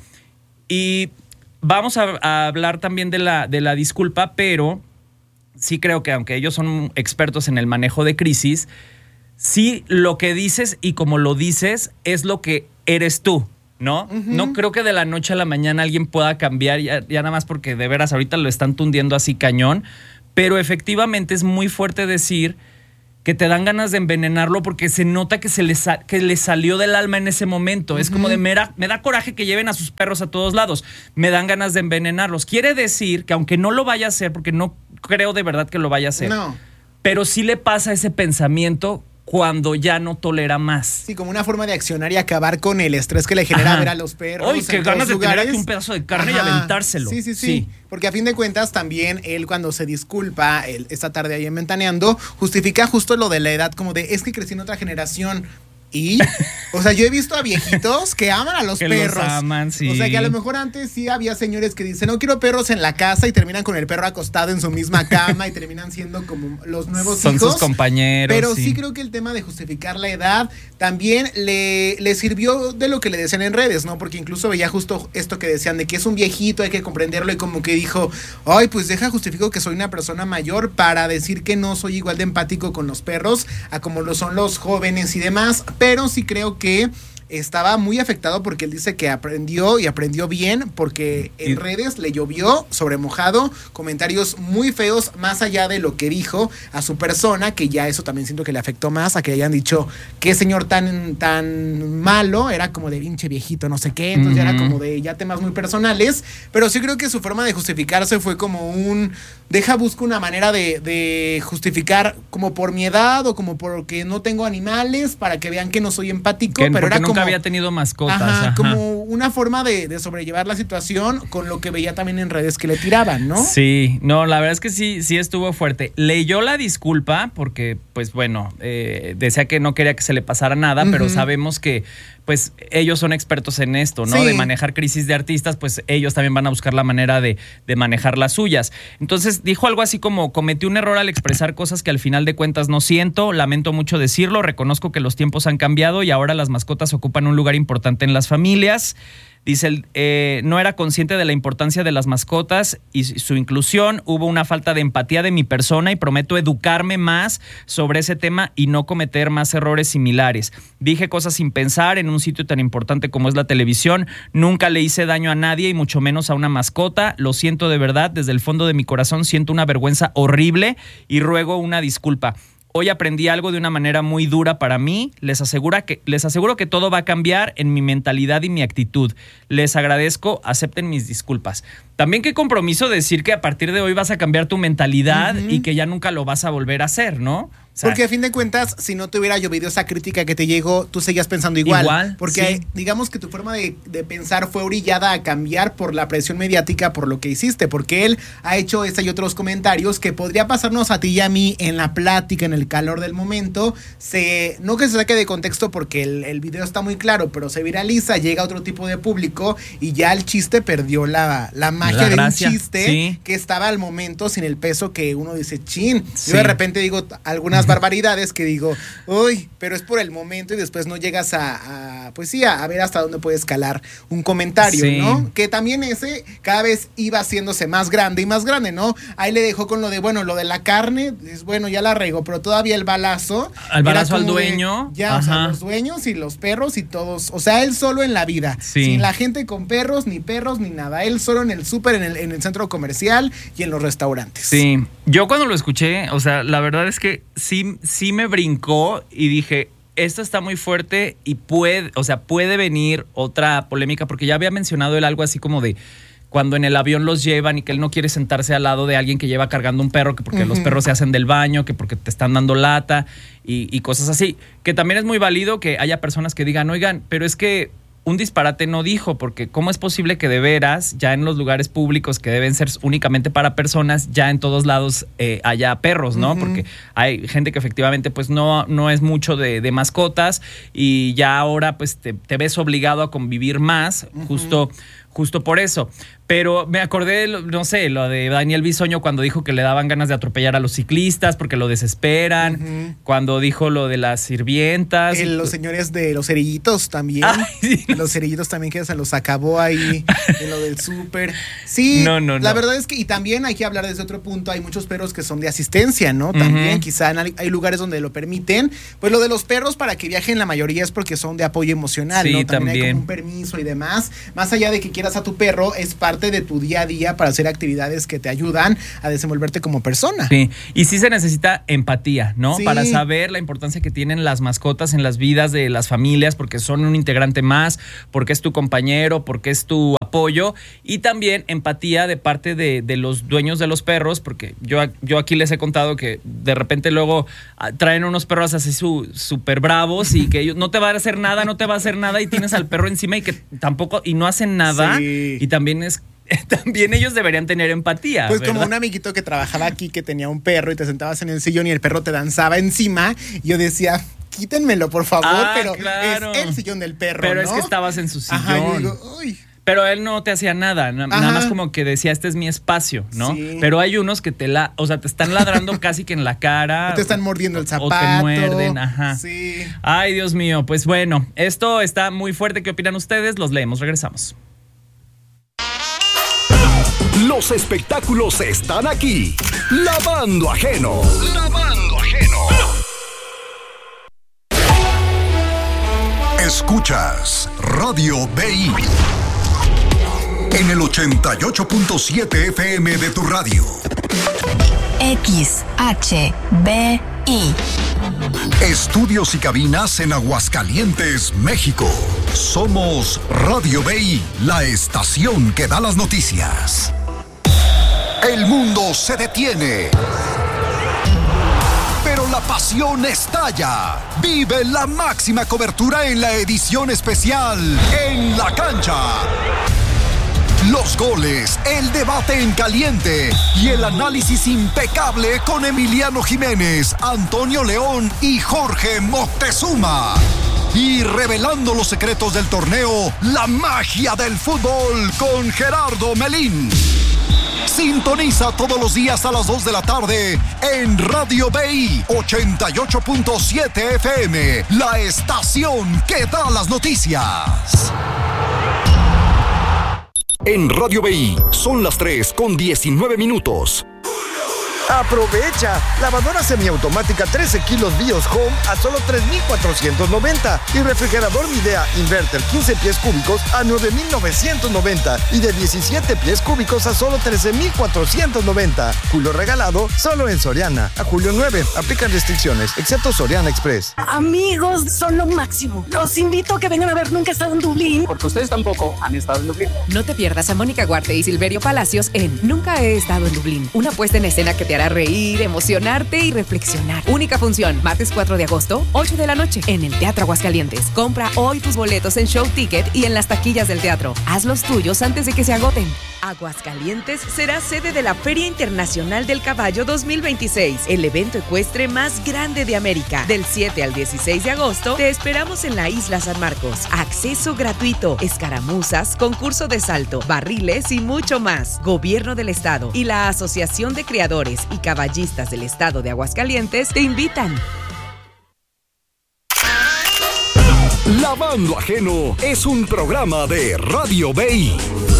Y vamos a, a hablar también de la, de la disculpa, pero sí creo que aunque ellos son expertos en el manejo de crisis, sí lo que dices y como lo dices es lo que eres tú, ¿no? Uh-huh. No creo que de la noche a la mañana alguien pueda cambiar, ya, ya nada más porque de veras ahorita lo están tundiendo así cañón, pero efectivamente es muy fuerte decir que te dan ganas de envenenarlo porque se nota que se le, sa- que le salió del alma en ese momento. Uh-huh. Es como de, me da, me da coraje que lleven a sus perros a todos lados. Me dan ganas de envenenarlos. Quiere decir que aunque no lo vaya a hacer, porque no creo de verdad que lo vaya a hacer, no. pero sí le pasa ese pensamiento cuando ya no tolera más. Sí, como una forma de accionar y acabar con el estrés que le genera Ajá. ver a los perros. ¡Ay, qué ganas de tener aquí un pedazo de carne Ajá. y aventárselo! Sí, sí, sí, sí. Porque a fin de cuentas también él cuando se disculpa él, esta tarde ahí en Ventaneando, justifica justo lo de la edad, como de, es que crecí en otra generación. Y, o sea, yo he visto a viejitos que aman a los que perros. Los aman, sí. O sea, que a lo mejor antes sí había señores que dicen, no quiero perros en la casa y terminan con el perro acostado en su misma cama y terminan siendo como los nuevos Son hijos. Son sus compañeros. Pero sí. sí creo que el tema de justificar la edad también le, le sirvió de lo que le decían en redes, ¿no? Porque incluso veía justo esto que decían de que es un viejito, hay que comprenderlo, y como que dijo, ay, pues deja justifico que soy una persona mayor para decir que no soy igual de empático con los perros a como lo son los jóvenes y demás. Pero sí creo que estaba muy afectado porque él dice que aprendió y aprendió bien porque en y... redes le llovió sobre mojado, comentarios muy feos más allá de lo que dijo a su persona, que ya eso también siento que le afectó más, a que hayan dicho qué señor tan, tan malo, era como de pinche viejito, no sé qué, entonces uh-huh. ya era como de ya temas muy personales, pero sí creo que su forma de justificarse fue como un deja busco una manera de, de justificar como por mi edad o como porque no tengo animales para que vean que no soy empático, que, pero era como había tenido mascotas. Ajá, ajá. Como una forma de, de sobrellevar la situación con lo que veía también en redes que le tiraban, ¿no? Sí, no, la verdad es que sí, sí estuvo fuerte. Leyó la disculpa porque, pues bueno, eh, decía que no quería que se le pasara nada, uh-huh. pero sabemos que pues ellos son expertos en esto, ¿no? Sí. De manejar crisis de artistas, pues ellos también van a buscar la manera de, de manejar las suyas. Entonces dijo algo así como, cometí un error al expresar cosas que al final de cuentas no siento, lamento mucho decirlo, reconozco que los tiempos han cambiado y ahora las mascotas ocupan un lugar importante en las familias. Dice, eh, no era consciente de la importancia de las mascotas y su inclusión. Hubo una falta de empatía de mi persona y prometo educarme más sobre ese tema y no cometer más errores similares. Dije cosas sin pensar en un sitio tan importante como es la televisión. Nunca le hice daño a nadie y mucho menos a una mascota. Lo siento de verdad. Desde el fondo de mi corazón siento una vergüenza horrible y ruego una disculpa. Hoy aprendí algo de una manera muy dura para mí. Les aseguro que, les aseguro que todo va a cambiar en mi mentalidad y mi actitud. Les agradezco, acepten mis disculpas. También qué compromiso decir que a partir de hoy vas a cambiar tu mentalidad uh-huh. y que ya nunca lo vas a volver a hacer, ¿no? O sea, porque a fin de cuentas, si no te hubiera llovido esa crítica que te llegó, tú seguías pensando igual. Igual, porque sí. digamos que tu forma de, de pensar fue orillada a cambiar por la presión mediática por lo que hiciste, porque él ha hecho esta y otros comentarios que podría pasarnos a ti y a mí en la plática, en el calor del momento. Se, no que se saque de contexto porque el, el video está muy claro, pero se viraliza, llega a otro tipo de público y ya el chiste perdió la, la magia la de gracia, un chiste sí. que estaba al momento sin el peso que uno dice, chin. Sí. Yo de repente digo algunas barbaridades que digo, uy, pero es por el momento y después no llegas a, a pues sí, a, a ver hasta dónde puede escalar un comentario, sí. ¿no? Que también ese cada vez iba haciéndose más grande y más grande, ¿no? Ahí le dejó con lo de, bueno, lo de la carne, es bueno, ya la regó, pero todavía el balazo. Al balazo al dueño. De, ya, Ajá. o sea, los dueños y los perros y todos, o sea, él solo en la vida, sí. sin la gente con perros, ni perros, ni nada, él solo en el súper, en el, en el centro comercial y en los restaurantes. Sí, yo cuando lo escuché, o sea, la verdad es que sí sí me brincó y dije, esto está muy fuerte y puede, o sea, puede venir otra polémica, porque ya había mencionado él algo así como de cuando en el avión los llevan y que él no quiere sentarse al lado de alguien que lleva cargando un perro, que porque uh-huh. los perros se hacen del baño, que porque te están dando lata y, y cosas así, que también es muy válido que haya personas que digan, oigan, pero es que un disparate no dijo, porque ¿cómo es posible que de veras ya en los lugares públicos que deben ser únicamente para personas, ya en todos lados eh, haya perros, ¿no? Uh-huh. Porque hay gente que efectivamente pues no, no es mucho de, de mascotas y ya ahora pues te, te ves obligado a convivir más, uh-huh. justo, justo por eso. Pero me acordé, no sé, lo de Daniel Bisoño cuando dijo que le daban ganas de atropellar a los ciclistas porque lo desesperan. Uh-huh. Cuando dijo lo de las sirvientas. Eh, los señores de los cerillitos también. Ay, sí, no. Los cerillitos también que se los acabó ahí en lo del súper. Sí, no, no, la no. verdad es que, y también hay que hablar desde otro punto, hay muchos perros que son de asistencia, ¿no? También uh-huh. quizá hay, hay lugares donde lo permiten. Pues lo de los perros para que viajen la mayoría es porque son de apoyo emocional, sí, ¿no? También, también hay como un permiso y demás. Más allá de que quieras a tu perro, es parte de tu día a día para hacer actividades que te ayudan a desenvolverte como persona. Sí, y sí se necesita empatía, ¿no? Sí. Para saber la importancia que tienen las mascotas en las vidas de las familias, porque son un integrante más, porque es tu compañero, porque es tu apoyo, y también empatía de parte de, de los dueños de los perros, porque yo, yo aquí les he contado que de repente luego traen unos perros así súper bravos y que ellos, no te va a hacer nada, no te va a hacer nada, y tienes al perro encima y que tampoco, y no hacen nada, sí. Y también es también ellos deberían tener empatía. Pues ¿verdad? Como un amiguito que trabajaba aquí que tenía un perro y te sentabas en el sillón y el perro te danzaba encima, y yo decía, quítenmelo por favor, ah, pero claro. es el sillón del perro, pero ¿no? es que estabas en su sillón. Ajá, yo digo, uy. Pero él no te hacía nada, na- nada más como que decía, este es mi espacio, ¿no? Sí. Pero hay unos que te la, o sea, te están ladrando casi que en la cara. O te están mordiendo el zapato. O te muerden, ajá. Sí. Ay, Dios mío, pues bueno, esto está muy fuerte. ¿Qué opinan ustedes? Los leemos, regresamos. Los espectáculos están aquí. Lavando Ajeno. Lavando Ajeno. Escuchas Radio B I en el ochenta y ocho punto siete F M de tu radio. X H B I. Estudios y cabinas en Aguascalientes, México. Somos Radio B I, la estación que da las noticias. El mundo se detiene, pero la pasión estalla. Vive la máxima cobertura en la edición especial En la Cancha. Los goles, el debate en caliente y el análisis impecable con Emiliano Jiménez, Antonio León y Jorge Moctezuma. Y revelando los secretos del torneo, la magia del fútbol con Gerardo Melín. Sintoniza todos los días a las dos de la tarde en Radio B I ochenta y ocho punto siete F M, la estación que da las noticias. En Radio B I son las tres con diecinueve minutos. Aprovecha, lavadora semiautomática trece kilos Bios Home a solo tres mil cuatrocientos noventa y refrigerador Midea Inverter quince pies cúbicos a nueve mil novecientos noventa y de diecisiete pies cúbicos a solo trece mil cuatrocientos noventa. Julio regalado solo en Soriana. A julio nueve, aplican restricciones, excepto Soriana Express. Amigos, son lo máximo. Los invito a que vengan a ver Nunca he estado en Dublín. Porque ustedes tampoco han estado en Dublín. No te pierdas a Mónica Guarte y Silverio Palacios en Nunca he estado en Dublín. Una puesta en escena que te hará reír, emocionarte y reflexionar. Única función, martes cuatro de agosto, ocho de la noche, en el Teatro Aguascalientes. Compra hoy tus boletos en Show Ticket y en las taquillas del teatro. Haz los tuyos antes de que se agoten. Aguascalientes será sede de la Feria Internacional del Caballo dos mil veintiséis, el evento ecuestre más grande de América. Del siete al dieciséis de agosto, te esperamos en la Isla San Marcos. Acceso gratuito, escaramuzas, concurso de salto, barriles y mucho más. Gobierno del Estado y la Asociación de Criadores y Caballistas del Estado de Aguascalientes te invitan. Lavando Ajeno es un programa de Radio B I.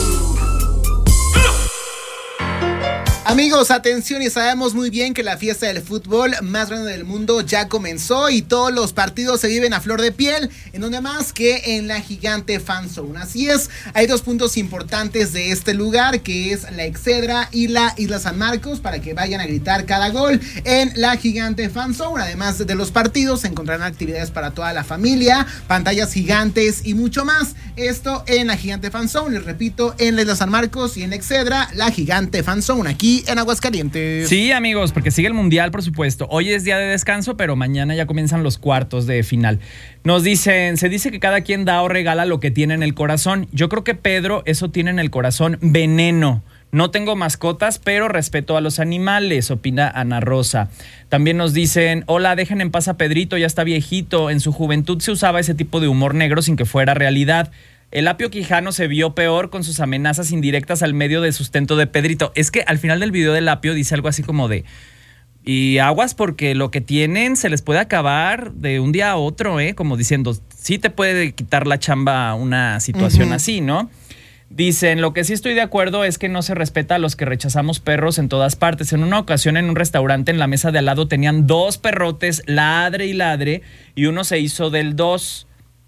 Amigos, atención, y sabemos muy bien que la fiesta del fútbol más grande del mundo ya comenzó y todos los partidos se viven a flor de piel, en donde más que en la gigante Fan Zone. Así es, hay dos puntos importantes de este lugar, que es la Excedra y la Isla San Marcos, para que vayan a gritar cada gol en la gigante Fan Zone. Además de los partidos, se encontrarán actividades para toda la familia, pantallas gigantes y mucho más. Esto en la gigante Fan Zone, les repito, en la Isla San Marcos y en la Excedra, la gigante Fan Zone, aquí aquí en Aguascalientes. Sí, amigos, porque sigue el Mundial, por supuesto. Hoy es día de descanso, pero mañana ya comienzan los cuartos de final. Nos dicen, se dice que cada quien da o regala lo que tiene en el corazón. Yo creo que Pedro eso tiene en el corazón, veneno. No tengo mascotas, pero respeto a los animales, opina Ana Rosa. También nos dicen, hola, dejen en paz a Pedrito, ya está viejito. En su juventud se usaba ese tipo de humor negro sin que fuera realidad. El Apio Quijano se vio peor con sus amenazas indirectas al medio de sustento de Pedrito. Es que al final del video del Apio dice algo así como de, y aguas porque lo que tienen se les puede acabar de un día a otro, ¿eh? Como diciendo, sí te puede quitar la chamba una situación uh-huh. así, ¿no? Dicen, lo que sí estoy de acuerdo es que no se respeta a los que rechazamos perros en todas partes. En una ocasión en un restaurante en la mesa de al lado tenían dos perrotes, ladre y ladre, y uno se hizo del dos.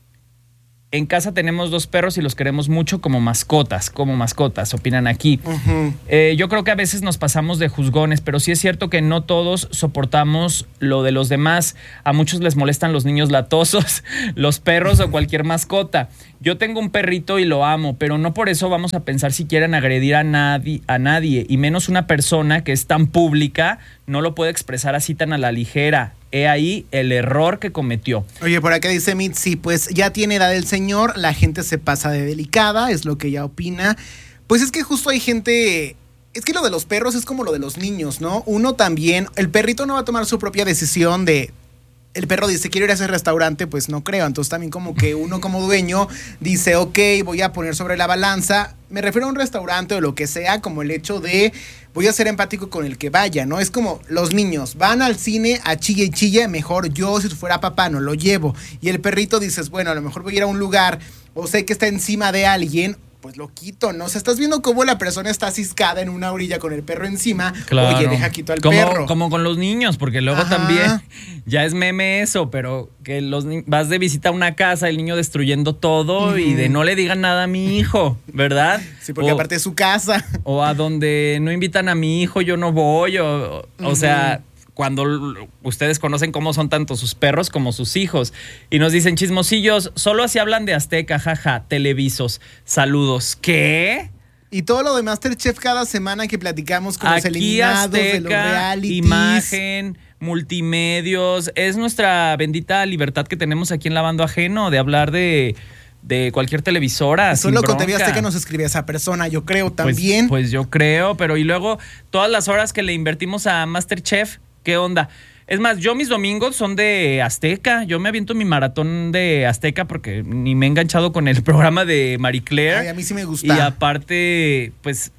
En casa tenemos dos perros y los queremos mucho como mascotas, como mascotas, opinan aquí. Uh-huh. Eh, yo creo que a veces nos pasamos de juzgones, pero sí es cierto que no todos soportamos lo de los demás. A muchos les molestan los niños latosos, los perros o cualquier mascota. Yo tengo un perrito y lo amo, pero no por eso vamos a pensar si quieren agredir a nadie, a nadie, y menos una persona que es tan pública, no lo puede expresar así tan a la ligera. He ahí el error que cometió. Oye, por acá dice Mitzi, pues ya tiene edad el señor, la gente se pasa de delicada, es lo que ella opina. Pues es que justo hay gente, es que lo de los perros es como lo de los niños, ¿no? Uno también, el perrito no va a tomar su propia decisión de, el perro dice, quiero ir a ese restaurante, pues no creo. Entonces también como que uno como dueño dice, ok, voy a poner sobre la balanza. Me refiero a un restaurante o lo que sea, como el hecho de voy a ser empático con el que vaya, ¿no? Es como los niños van al cine a chille y chille, mejor yo si fuera papá no lo llevo. Y el perrito dices, bueno, a lo mejor voy a ir a un lugar o sé que está encima de alguien, pues lo quito, ¿no? O sea, estás viendo cómo la persona está ciscada en una orilla con el perro encima. Claro. Oye, deja quito al como, perro. Como con los niños, porque luego Ajá. también ya es meme eso, pero que los ni- vas de visita a una casa, el niño destruyendo todo uh-huh. y de no le digan nada a mi hijo, ¿verdad? Sí, porque o, aparte es su casa. O a donde no invitan a mi hijo, yo no voy, o, uh-huh. o sea... cuando ustedes conocen cómo son tanto sus perros como sus hijos. Y nos dicen, chismosillos, solo así hablan de Azteca, jaja, televisos, saludos. ¿Qué? Y todo lo de MasterChef cada semana que platicamos con Aquí los eliminados Azteca, de los realities. Imagen, multimedios, es nuestra bendita libertad que tenemos aquí en Lavando Ajeno de hablar de... de cualquier televisora. Solo con T V Azteca nos escribe esa persona, yo creo también. Pues, pues yo creo, pero y luego todas las horas que le invertimos a MasterChef, ¿qué onda? Es más, yo mis domingos son de Azteca. Yo me aviento mi maratón de Azteca porque ni me he enganchado con el programa de Marie Claire. Ay, a mí sí me gusta. Y aparte, pues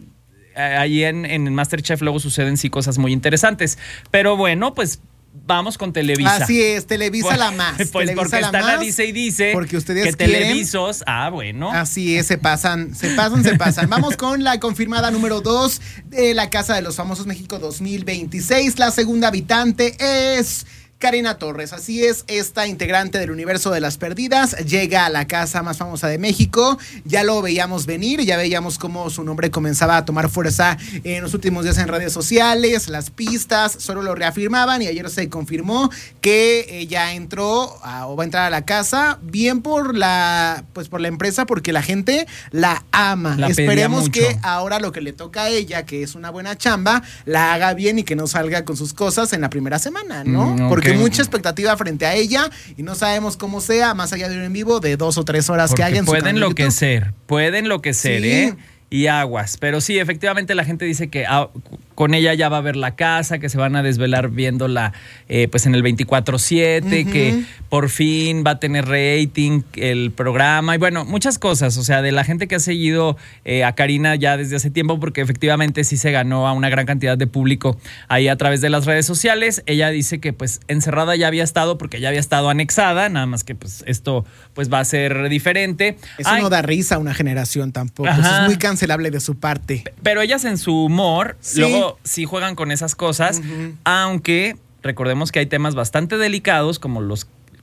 ahí en, en MasterChef luego suceden sí cosas muy interesantes. Pero bueno, pues vamos con Televisa. Así es, Televisa pues, la más. Pues Televisa porque la están más, a dice y dice porque ustedes que quieren, televisos, ah, bueno. Así es, se pasan, se pasan, se pasan. Vamos con la confirmada número dos de la Casa de los Famosos México dos mil veintiséis. La segunda habitante es Karina Torres. Así es, esta integrante del universo de las perdidas llega a la casa más famosa de México. Ya lo veíamos venir, ya veíamos cómo su nombre comenzaba a tomar fuerza en los últimos días en redes sociales, las pistas solo lo reafirmaban y ayer se confirmó que ella entró a, o va a entrar a la casa bien por la pues por la empresa porque la gente la ama. La Esperemos que ahora lo que le toca a ella, que es una buena chamba, la haga bien y que no salga con sus cosas en la primera semana, ¿no? Mm, okay. Porque mucha expectativa frente a ella y no sabemos cómo sea, más allá de un en vivo de dos o tres horas Porque que haga en su pueden canal de YouTube. enloquecer, pueden enloquecer, Sí. ¿eh? Y aguas. Pero sí, efectivamente la gente dice que ah, con ella ya va a ver la casa, que se van a desvelar viéndola eh, pues en el veinticuatro siete, uh-huh. que por fin va a tener rating el programa y bueno, muchas cosas. O sea, de la gente que ha seguido eh, a Karina ya desde hace tiempo, porque efectivamente sí se ganó a una gran cantidad de público ahí a través de las redes sociales. Ella dice que pues encerrada ya había estado porque ya había estado anexada, nada más que pues esto pues va a ser diferente. Eso Ay, no da risa a una generación tampoco. Eso es muy cancelable de su parte. Pero ellas en su humor, sí. luego sí juegan con esas cosas, uh-huh. aunque recordemos que hay temas bastante delicados como los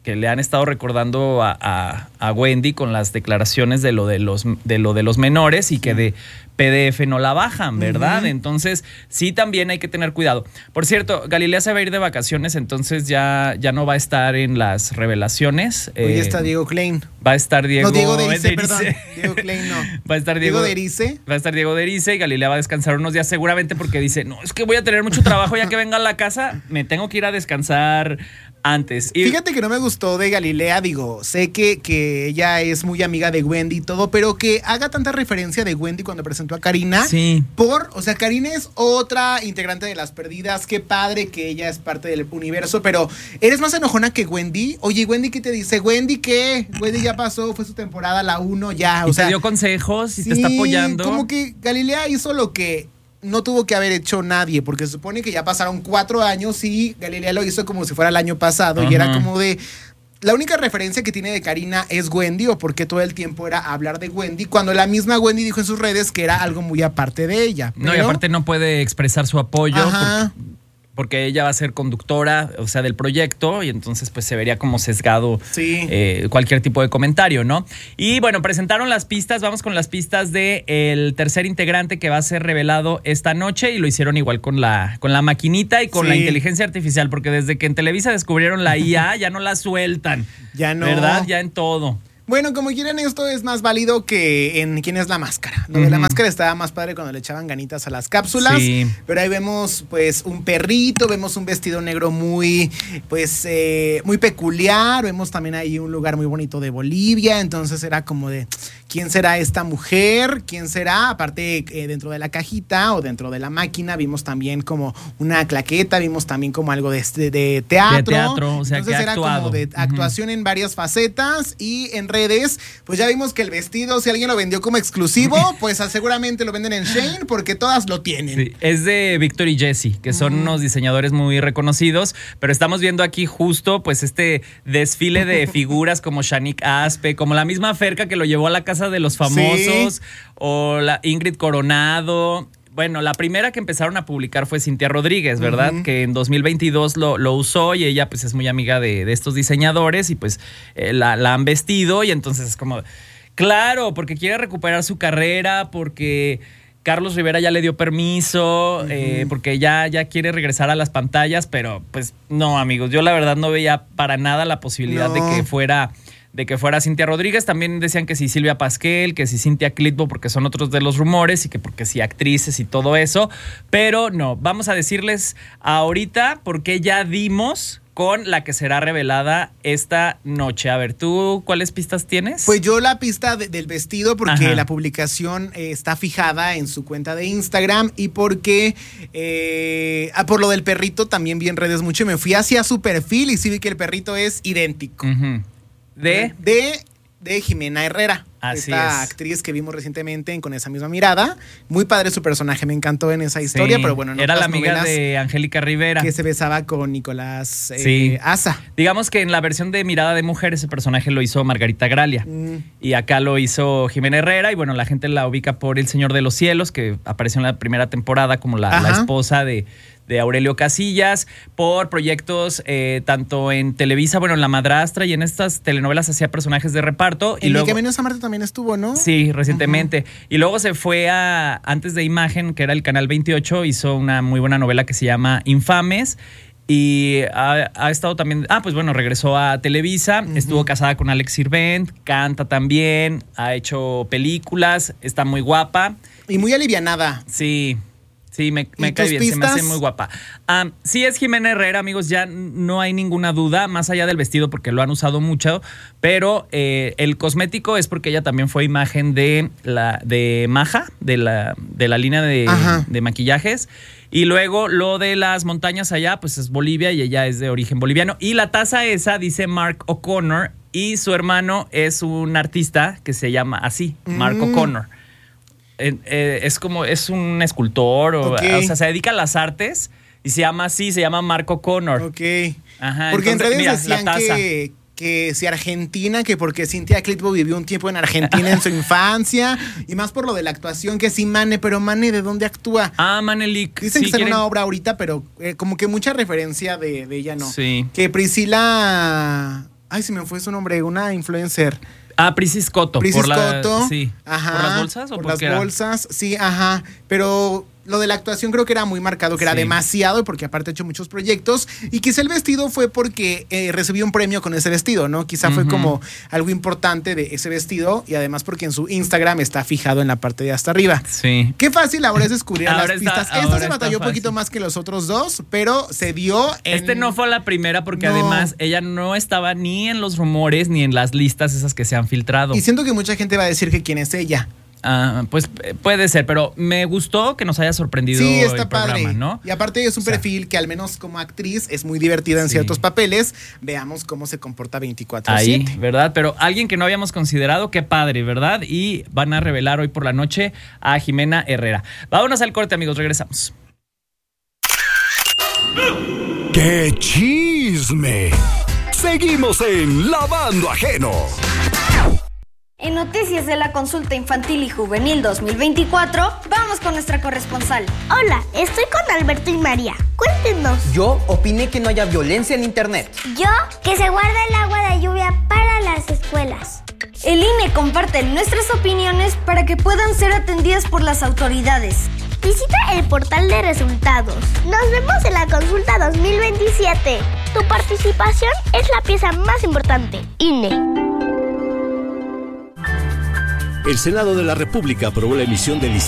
que le han estado recordando a, a, a Wendy con las declaraciones de lo de los, de lo de los menores y que de P D F no la bajan, ¿verdad? Uh-huh. Entonces, sí, también hay que tener cuidado. Por cierto, Galilea se va a ir de vacaciones, entonces ya, ya no va a estar en las revelaciones. Hoy eh, está Diego Klein. Va a estar Diego... No, Diego Derice, perdón. Diego Klein no. Va a estar Diego, Diego Derice. Va a estar Diego Derice y Galilea va a descansar unos días seguramente porque dice, no, es que voy a tener mucho trabajo ya que venga a la casa, me tengo que ir a descansar antes. Y fíjate que no me gustó de Galilea, digo, sé que, que ella es muy amiga de Wendy y todo, pero que haga tanta referencia de Wendy cuando presentó a Karina. Sí. Por, o sea, Karina es otra integrante de Las Perdidas, qué padre que ella es parte del universo, pero eres más enojona que Wendy. Oye, Wendy, ¿qué te dice? Wendy, ¿qué? Wendy ya pasó, fue su temporada, la uno, ya. O y sea, te dio consejos y sí, te está apoyando. Como que Galilea hizo lo que no tuvo que haber hecho nadie, porque se supone que ya pasaron cuatro años y Galilea lo hizo como si fuera el año pasado. Ajá. Y era como de... La única referencia que tiene de Karina es Wendy, o porque todo el tiempo era hablar de Wendy, cuando la misma Wendy dijo en sus redes que era algo muy aparte de ella. No, pero... y aparte no puede expresar su apoyo porque, porque ella va a ser conductora, o sea, del proyecto, y entonces pues se vería como sesgado sí. eh, cualquier tipo de comentario, ¿no? Y bueno, presentaron las pistas, vamos con las pistas de el tercer integrante que va a ser revelado esta noche, y lo hicieron igual con la, con la maquinita y con sí. la inteligencia artificial, porque desde que en Televisa descubrieron la I A, ya no la sueltan. Ya no. ¿Verdad? Ya en todo. Bueno, como quieran, esto es más válido que en ¿Quién es la máscara? Lo uh-huh. de la máscara estaba más padre cuando le echaban ganitas a las cápsulas. Sí. Pero ahí vemos, pues, un perrito, vemos un vestido negro muy, pues, eh, muy peculiar. Vemos también ahí un lugar muy bonito de Bolivia. Entonces era como de, ¿quién será esta mujer? ¿Quién será? Aparte, eh, dentro de la cajita o dentro de la máquina, vimos también como una claqueta, vimos también como algo de, de, de teatro. De teatro, o sea, Entonces que era actuado. como de actuación uh-huh. en varias facetas y en redes, pues ya vimos que el vestido, si alguien lo vendió como exclusivo, pues seguramente lo venden en Shein porque todas lo tienen. Sí, es de Víctor y Jessie, que son mm. unos diseñadores muy reconocidos, pero estamos viendo aquí justo pues este desfile de figuras como Shanique Aspe, como la misma Ferca que lo llevó a la Casa de los Famosos, sí. o la Ingrid Coronado. Bueno, la primera que empezaron a publicar fue Cintia Rodríguez, ¿verdad? Uh-huh. Que en dos mil veintidós lo, lo usó y ella pues es muy amiga de, de estos diseñadores y pues eh, la, la han vestido y entonces es como, claro, porque quiere recuperar su carrera, porque Carlos Rivera ya le dio permiso, uh-huh. eh, porque ya, ya quiere regresar a las pantallas, pero pues no, amigos, yo la verdad no veía para nada la posibilidad no. de que fuera... de que fuera Cintia Rodríguez. También decían que si Silvia Pasquel, que si Cintia Clitbo, porque son otros de los rumores, y que porque si actrices y todo eso, pero no, vamos a decirles ahorita porque ya dimos con la que será revelada esta noche. A ver, ¿tú cuáles pistas tienes? Pues yo la pista de, del vestido, porque Ajá. la publicación eh, está fijada en su cuenta de Instagram y porque eh, ah, por lo del perrito también vi en redes mucho y me fui hacia su perfil y sí vi que el perrito es idéntico. Uh-huh. ¿De? De, de Jimena Herrera. Así esta es. actriz que vimos recientemente en Con esa misma mirada. Muy padre su personaje, me encantó en esa historia, sí, pero bueno, en era la amiga novelas de Angélica Rivera. Que se besaba con Nicolás eh, sí. Asa. Digamos que en la versión de Mirada de Mujer ese personaje lo hizo Margarita Gralia. Mm. Y acá lo hizo Jimena Herrera y bueno, la gente la ubica por El Señor de los Cielos, que apareció en la primera temporada como la, la esposa de... de Aurelio Casillas, por proyectos eh, tanto en Televisa, bueno, en La Madrastra y en estas telenovelas hacía personajes de reparto. En y luego, Mi Camino a San Martín también estuvo, ¿no? Sí, recientemente. Uh-huh. Y luego se fue a, antes de Imagen, que era el Canal veintiocho, hizo una muy buena novela que se llama Infames. Y ha, ha estado también, ah, pues bueno, regresó a Televisa, uh-huh. estuvo casada con Alex Sirvent, canta también, ha hecho películas, está muy guapa. Y muy alivianada. Sí. Sí, me, me cae bien, pistas? Se me hace muy guapa. Um, sí es Jimena Herrera, amigos, ya no hay ninguna duda, más allá del vestido porque lo han usado mucho, pero eh, el cosmético es porque ella también fue imagen de la de Maja, de la, de la línea de, de maquillajes. Y luego lo de las montañas allá, pues es Bolivia y ella es de origen boliviano. Y la taza esa dice Mark O'Connor y su hermano es un artista que se llama así, Mark mm. O'Connor. Eh, eh, es como, es un escultor, o, okay. o sea, se dedica a las artes y se llama así, se llama Mark O'Connor. Ok. Ajá, porque entonces, en redes mira, decían que, que si Argentina, que porque Cintia Clitbo vivió un tiempo en Argentina en su infancia, y más por lo de la actuación, que sí Mane, pero Mane, ¿de dónde actúa? Ah, Manelik. Dicen sí, que está quieren... en una obra ahorita, pero eh, como que mucha referencia de, de ella no. Sí. Que Priscila... Ay, se me fue su nombre, una influencer. Ah, Prisis Cotto. Prisis por la, Cotto. Sí. Ajá. ¿Por las bolsas o por, por las qué era? bolsas? Sí, ajá. Pero lo de la actuación creo que era muy marcado, que era Sí. demasiado, porque aparte ha hecho muchos proyectos. Y quizá el vestido fue porque eh, recibió un premio con ese vestido, ¿no? Quizá fue Ujú. como algo importante de ese vestido. Y además porque en su Instagram está fijado en la parte de hasta arriba. Sí. Qué fácil ahora es descubrir Ahora las está- pistas. ahora Esta se está batalló un poquito fácil. más que los otros dos, pero se dio en... Este no fue la primera porque No. además ella no estaba ni en los rumores ni en las listas esas que se han filtrado. Y siento que mucha gente va a decir que quién es ella. Ah, pues eh, puede ser, pero me gustó que nos haya sorprendido Sí, está el padre. programa, ¿no? Y aparte es un O sea, perfil que al menos como actriz es muy divertida en Sí. ciertos papeles. Veamos cómo se comporta veinticuatro Ahí, siete. ¿verdad? Pero alguien que no habíamos considerado, qué padre, ¿verdad? Y van a revelar hoy por la noche a Jimena Herrera. Vámonos al corte, amigos, regresamos. ¡Qué chisme! Seguimos en Lavando Ajeno. En noticias de la consulta infantil y juvenil dos mil veinticuatro, vamos con nuestra corresponsal. Hola, estoy con Alberto y María. Cuéntenos. Yo opiné que no haya violencia en internet. Yo, que se guarda el agua de lluvia para las escuelas. El I N E comparte nuestras opiniones para que puedan ser atendidas por las autoridades. Visita el portal de resultados. Nos vemos en la consulta dos mil veintisiete. Tu participación es la pieza más importante. I N E. El Senado de la República aprobó la emisión del